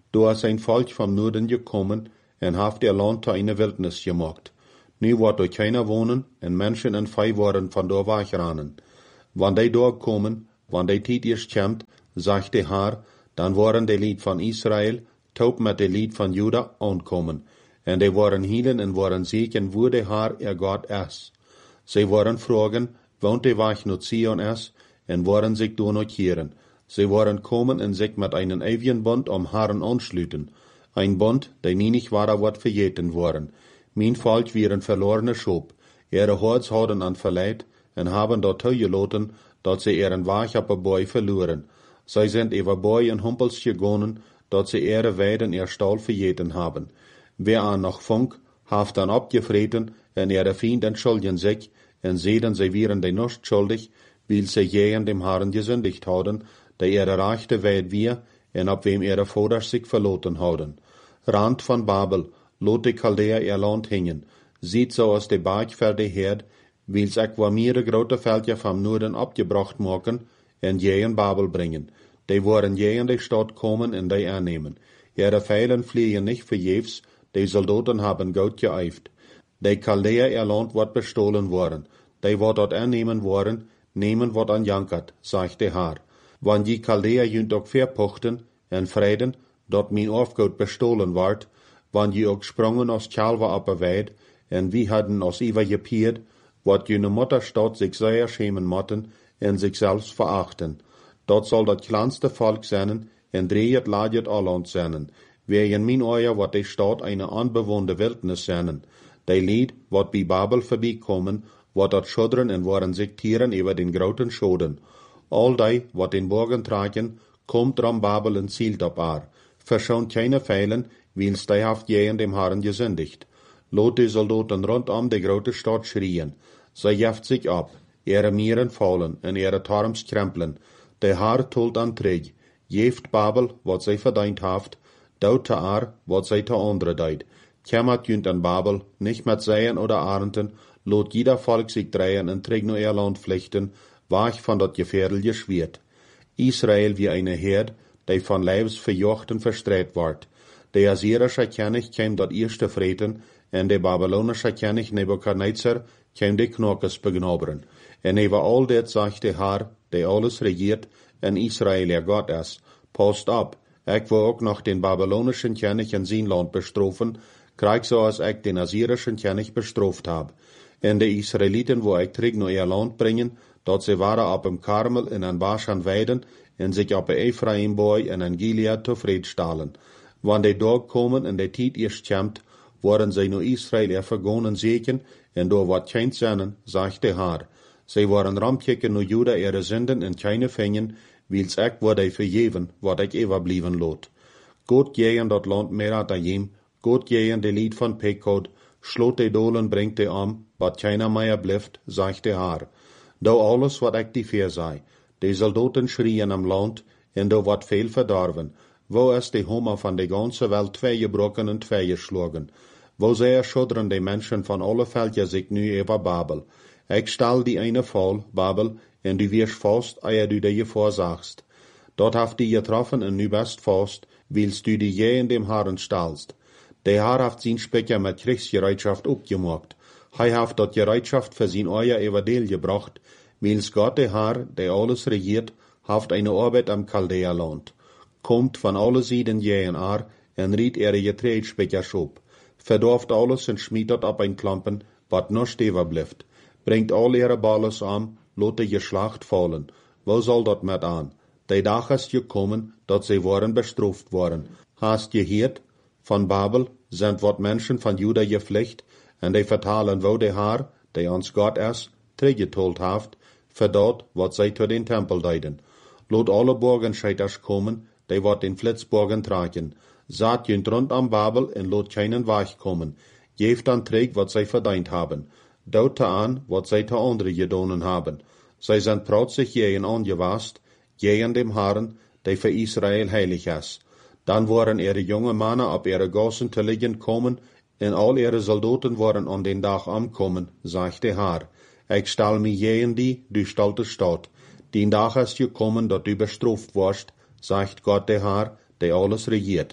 Du hast ein Volk vom Norden gekommen und haft ihr Land zu einer Wildnis gemacht. Nu wird dort keiner wohnen und Menschen und Vieh worden von dort wegrennen. Wann die dort kommen, wann die Zeit ist kommt, sagt der Herr, dann waren die Lied von Israel taub mit die Lied von Juda ankommen. Und die waren hielen und waren siegen, wo der Herr ihr Gott ist. Sie waren fragen, wohnt die Weg nach Zion ist, und waren sich da notieren. Sie waren kommen und sich mit einem ewigen Bund am Herrn anschlüten. Ein Bund, der nie nicht war, wird verjeten worden. Mein Volk wären verlorene Schub. Ihre Herz hadden an verleid und haben dort zugelassen, dass sie ihren Weg auf der Boy verloren. Sie sind über Boy und Humpels gegangen, dass sie ihre Weiden ihr Stall verjeten haben. Wer an noch Funk, haft dann abgefreten, und ihre Feind entschuldigen sich, und sehen, sie wären die nicht schuldig, weil sie je dem Herrn gesündigt haben, der ihre Rechte weit wir, und ab wem ihre Vater sich verloren haben. Rand von Babel, lot die Chaldea ihr Land hängen, sieht so aus der Berg für die Herd, weil sich wo mehrere große Felder vom Norden abgebracht machen, und je in Babel bringen. Die wollen je in die Stadt kommen und die annehmen. Ihre Pfeilen fliegen nicht vergebens, die Soldaten haben gut geeift. Die Chaldea ihr Land wird bestohlen worden. Die wird dort annehmen worden, nehmen wird an jankert, sagt der Herr. Wann die Chaldea jünt auch verpuchten, en Frieden, dort mein Aufgut bestohlen ward, wann die auch sprongen aus Chalva ab der Weid, en wie hadden aus Iva gepiert, wat jene Mutterstadt sich sehr schämen motten, en sich selbst verachten. Dort soll das kleinste Volk sein, en drehet ladet alland sein. Wer in mein Euer wat die Stadt eine unbewohnte Wildnis sein. Die Lied, wat bei Babel vorbeikommen, wat dort schuddern en waren sich tieren über den großen Schoden. All die, wat den Borgen tragen, kommt drum Babel en zielt op ar. Verschont keine Feilen, wils die haft je in dem Herrn gesündigt. Lot die Soldaten rundum die große Stadt schrien. Sie jeft sich ab, ihre Mieren fallen en ihre Torms krempeln. Der Herr tult an Träg, jeft Babel, wat sie verdient haft, daut te ar, wat sie te andere deid. Kämmert jünt an Babel, nicht mit Seien oder Arnten, lot jeder Volk sich drehen en träg nur ihr Land flechten, wach von dort gefährliche Schwert. Israel wie eine Herd, die von Leibs verjochten verstreit ward. Der assyrische König käm dort erste Freten, en der babylonische König Nebukadnezar käm die Knockes begnobern. En über all das sagt der Herr, der alles regiert, en Israel ihr Gott ist. Passt ab, ich will auch noch den babylonischen König in sein Land bestrafen, krieg so als ich den assyrischen König bestraft hab. En die Israeliten, wo ich träg nur ihr Land bringen, dort sie waren ab im Karmel in an Baschan weiden, en sich ab Ephraim boy en an Gilead zufrieden stahlen. Wann die dort kommen en die Tiet erst kämmt, worden sie nur Israel ihr vergonen segen, en do wat kein seinen, sagt der Herr. Sie waren ramkicken nur Juda ihre Sünden en keine fängen, wils ich wurde ich verjeven, wat ich überblieben lot. Gott gehen dort Land Meratayim, Gott gehen die Lied von Pekod, schlot die Dolen bringt die am, wat keiner mehr blifft, sagt der Herr. Do alles wat ich die Fehr sei, die Soldaten schrien am Land, en do wat viel verdorven. Wo ist die Hummer von der ganzen Welt zwei gebrochen und zwei geschlagen? Wo sehr schuddern die Menschen von alle Völker sich nu über Babel? Ich stell die eine voll, Babel, en du wirst fast, ehe du dir vorsagst. Dort haft die getroffen en nu best fast, willst du die je in dem Herrn stallst. Der Herr haft sein Specker mit Kriegsgereitschaft abgemacht. Hij haft dort Gereitschaft für sein euer Evangel gebracht, wils Gott der Herr, der alles regiert, haft eine Arbeit am Chaldea-Land. Kommt von alle Seiten jähen ar, en riet ihre Getreidspeker schub. Verdorft alles en schmiedet ab ein Klampen, wat noch stever blifft. Bringt all ihre Balles an, lot die Geschlacht fallen. Wo soll dat met an? Die Dag ist gekommen, dat sie waren bestraft worden. Hast gehört? Von Babel sind wat Menschen von Juda geflecht, en die vertalen wo der Herr, der uns Gott ist, teruggetold haft, für dort, wat sie zu den Tempel deiden. Lot alle Burgenscheiters kommen, die wat den Flitzborgen tragen. Saat jünt rund am Babel en lot keinen Weich kommen. Jeft an träg, wat sie verdient haben. Daute an, wat sie te andere gedonen haben. Sie sind protzig jehen angewast, jehen dem Herrn, der für Israel heilig ist. Dann waren ihre junge Männer ab ihre Gossen te liegen kommen, en all ihre Soldaten waren an den Tag ankommen, sagt der Herr. Ich stall mi jehen die, du stalte Stadt. Den Tag ist gekommen, dat du bestraft warst, sagt Gott der Herr, der alles regiert.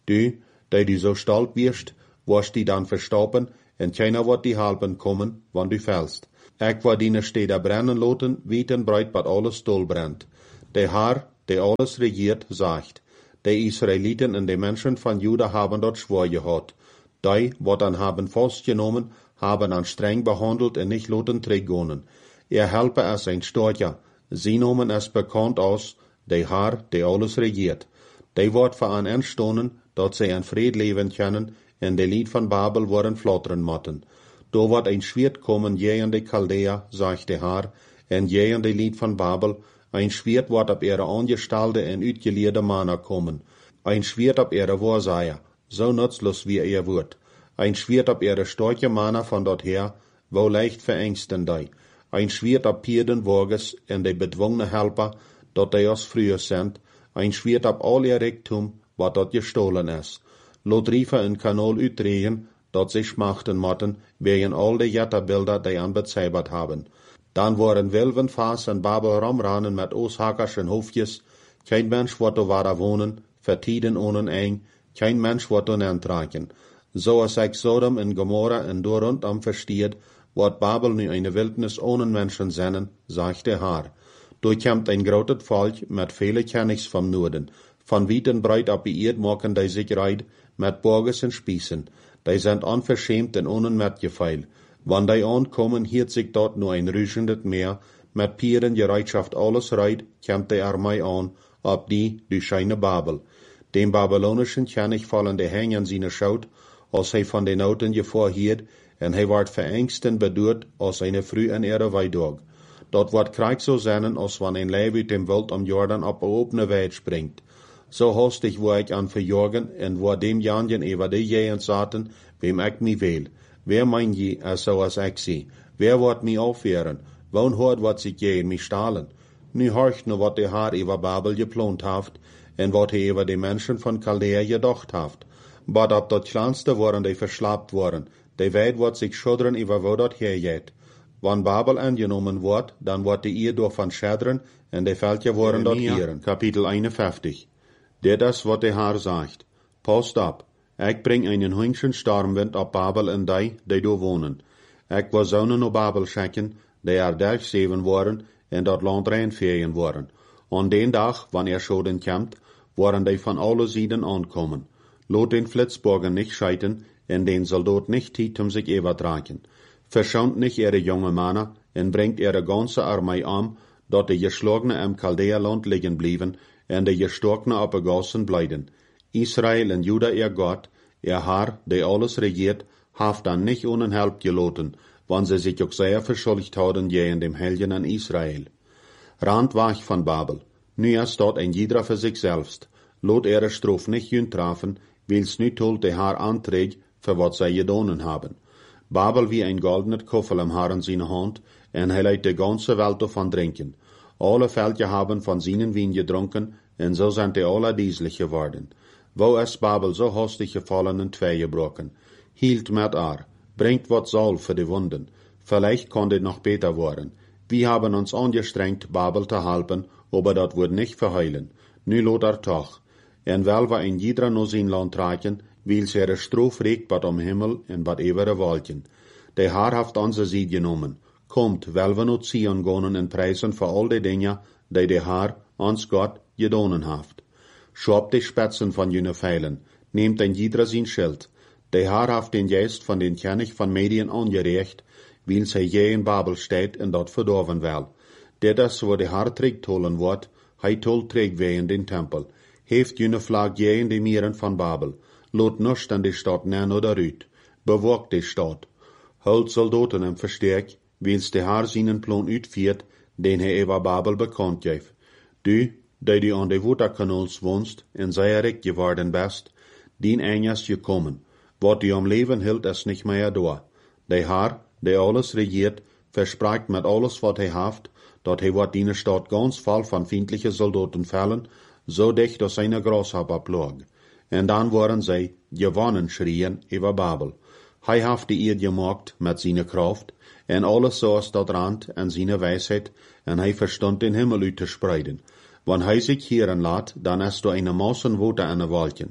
Du, der du so stolz wirst, wirst die dann verstoppen, en keiner wird die halben kommen, wann du fällst. Ik war die Städte brennen loten, wie en breit, wat alles dol brennt. Der Herr, der alles regiert, sagt, die Israeliten und die Menschen von Juda haben dort Schwur gehad. Die, wat dann haben festgenommen, haben an streng behandelt und nicht loten trägonen. Er helpe es ein Storcher. Sie nomen es bekannt aus, der Herr, der alles regiert. Die wird für an entstonen, dat sie in Fried leben können, en de Lied von Babel worden flotteren motten. Do wird ein Schwert kommen, je an de Chaldea, sagt der Herr, en je an de Lied von Babel, ein Schwert wird ab ihre angestalde en uitgeleerde Männer kommen. Ein Schwert ab ihre Wahrsager, so nutzlos wie er wird. Ein Schwert ab ihre starke Männer von dort her, wo leicht verängsten die. Ein Schwert ab Pierden Wages en de bedwungene Helper, dort die aus früher sind. Ein Schwert ab all ihr Reichtum, wat dort gestohlen ist. Lot riefen in Kanal uitdrehen, dat sie schmachten motten, wegen all de Jetterbilder, die an bezeibert haben. Dann waren Wilvenfass in Babel rumrannen mit Oshackerschen Hofjes, kein Mensch wird da wara wohnen, vertieden ohne eng, kein Mensch wird da nentragen. So als ich Sodom und Gomorra in do rundum versteht, wird Babel nu eine Wildnis ohne Menschen sennen, sagt der Herr. Durchkämmt ein großes Volk mit viele Kennigs vom Norden, von weit und breit abgeirrt machen die sich reit, mit Borges und Spießen. Die sind unverschämt und ohne Metgefeil. Wann die ankommen, hielt sich dort nur ein rüschendes Meer, mit Pieren Gereitschaft alles reit, kämmt die Armee an, ab die, die scheine Babel. Dem babylonischen König fallen die Hänge an seine Schaut, als hij von den Noten gevorhiert, en hij ward verängst en bedurt, als eine früh in ihre Weidog. Dort wird Krieg so sein, als wann ein Leib uit dem Wild am Jordan ab opene Weid springt. So hastig war ich an verjorgen, en war dem Janjen über die Jehen saten, wem ich mi will. Wer mein je, als so als ich sie? Wer wird mi aufwehren? Wann hört wat sich je in mi stahlen? Nu horcht nur wat der Herr über Babel geplant haft, en wat he über die Menschen von Chaldea gedacht haft. But ab dat kleinste waren die verslaapt worden, die Weit wird sich schudren über wo dat hergeht. Wann Babel angenommen wird, dann wird die ihr durch von schädern, en die Völker waren dort ihren. Kapitel einundfünfzig. Der das, wat der Herr sagt. Passt ab, ich bring einen hüngschen Stormwind ab Babel en die, die do wohnen. Ich war Sonnen op Babel schicken, die er durchzeven worden, en dat Land reinvegen worden. An den Tag, wann er schoden kämmt, waren die von alle Seiten ankommen. Lot den Flitzborgen nicht scheiten, en den Soldat nicht tiet um sich übertragen. Verschont nicht ihre junge Männer, en bringt ihre ganze Armee an, dat die geschlagene im Chaldea-Land liegen blieben, en die gestorkene abgegossen bleiben. Israel en Juda ihr Gott, ihr Herr, der alles regiert, haft dann nicht ohne Help geloten, wann sie sich auch sehr verschuldigt haben gegen dem Helden an Israel. Rand war ich von Babel. Nu ist dort ein jeder für sich selbst. Lot ihre Strophe nicht jün trafen, wils nu tolt der Herr anträgt, für wat sie gedonen haben. Babel wie ein goldener Koffer am Herr in seine Hand, en hij leidt die ganze Welt davon trinken. Alle Völker haben von seinen Wein getrunken, en so sind die alle dieselig geworden. Wo ist Babel so hastig gefallen in zwei gebrochen? Hielt mit ar, bringt wat Salz für die Wunden. Vielleicht kann dit noch besser werden. Wir haben uns angestrengt, Babel zu halten, aber dat wird nicht verheilen. Nu lot er toch. En wel war ein jeder no sein Land tragen, weil sie ihre Strof regt bad am Himmel en bad ewere Wolken. Der Herr haft onze Sied genommen. Kommt, wel we not Zion gonen en preisen für all die Dinge, die der Herr, ons Gott, gedonen haft. Schob die Spitzen von jene Pfeilen, nehmt ein jeder sein Schild. Der Herr haft den Geist von den König von Medien angerecht, weil sie je in Babel steht en dort verdorven will. Der das, wo der Herr trägt holen wird, hei tol trägt we in den Tempel. Heeft jene Flag je in die Mieren von Babel. Lot nuscht an die Stadt nen oder rüt. Bewogt die Stadt. Holt Soldaten im Verstärk, wils der Herr seinen Plan uitviert, den er über Babel bekannt gef. Du, die du an die Waterkanals wohnst, en sei recht geworden bist, dien eines gekommen. Wat du am Leben hielt, ist nicht mehr da. Der Herr, der alles regiert, verspricht mit alles, wat er haft, dat er wird die Stadt ganz voll von feindlichen Soldaten fallen, so dicht, dass seine Grasshopper plog. En dann waren sie gewonnen schrien über Babel. Hij haft die ihr gemacht mit seiner Kraft, en alles saß dat rand en seine Weisheit, en hij verstand den Himmel uit te spreiden. Wann hij sich hieren laat, dann ist du eine Massen Wote an de Wolken.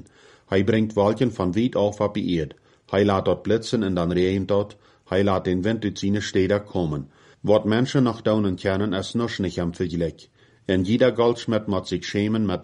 Hij bringt Wolken van weit auf op die Erd. Hij laat dort blitzen en dan regent dort. Hij laat den Wind uit seine Städte kommen. Wat Menschen nach daunen kennen, is nog nicht am Vergleich. En jeder Goldschmied moet zich schämen met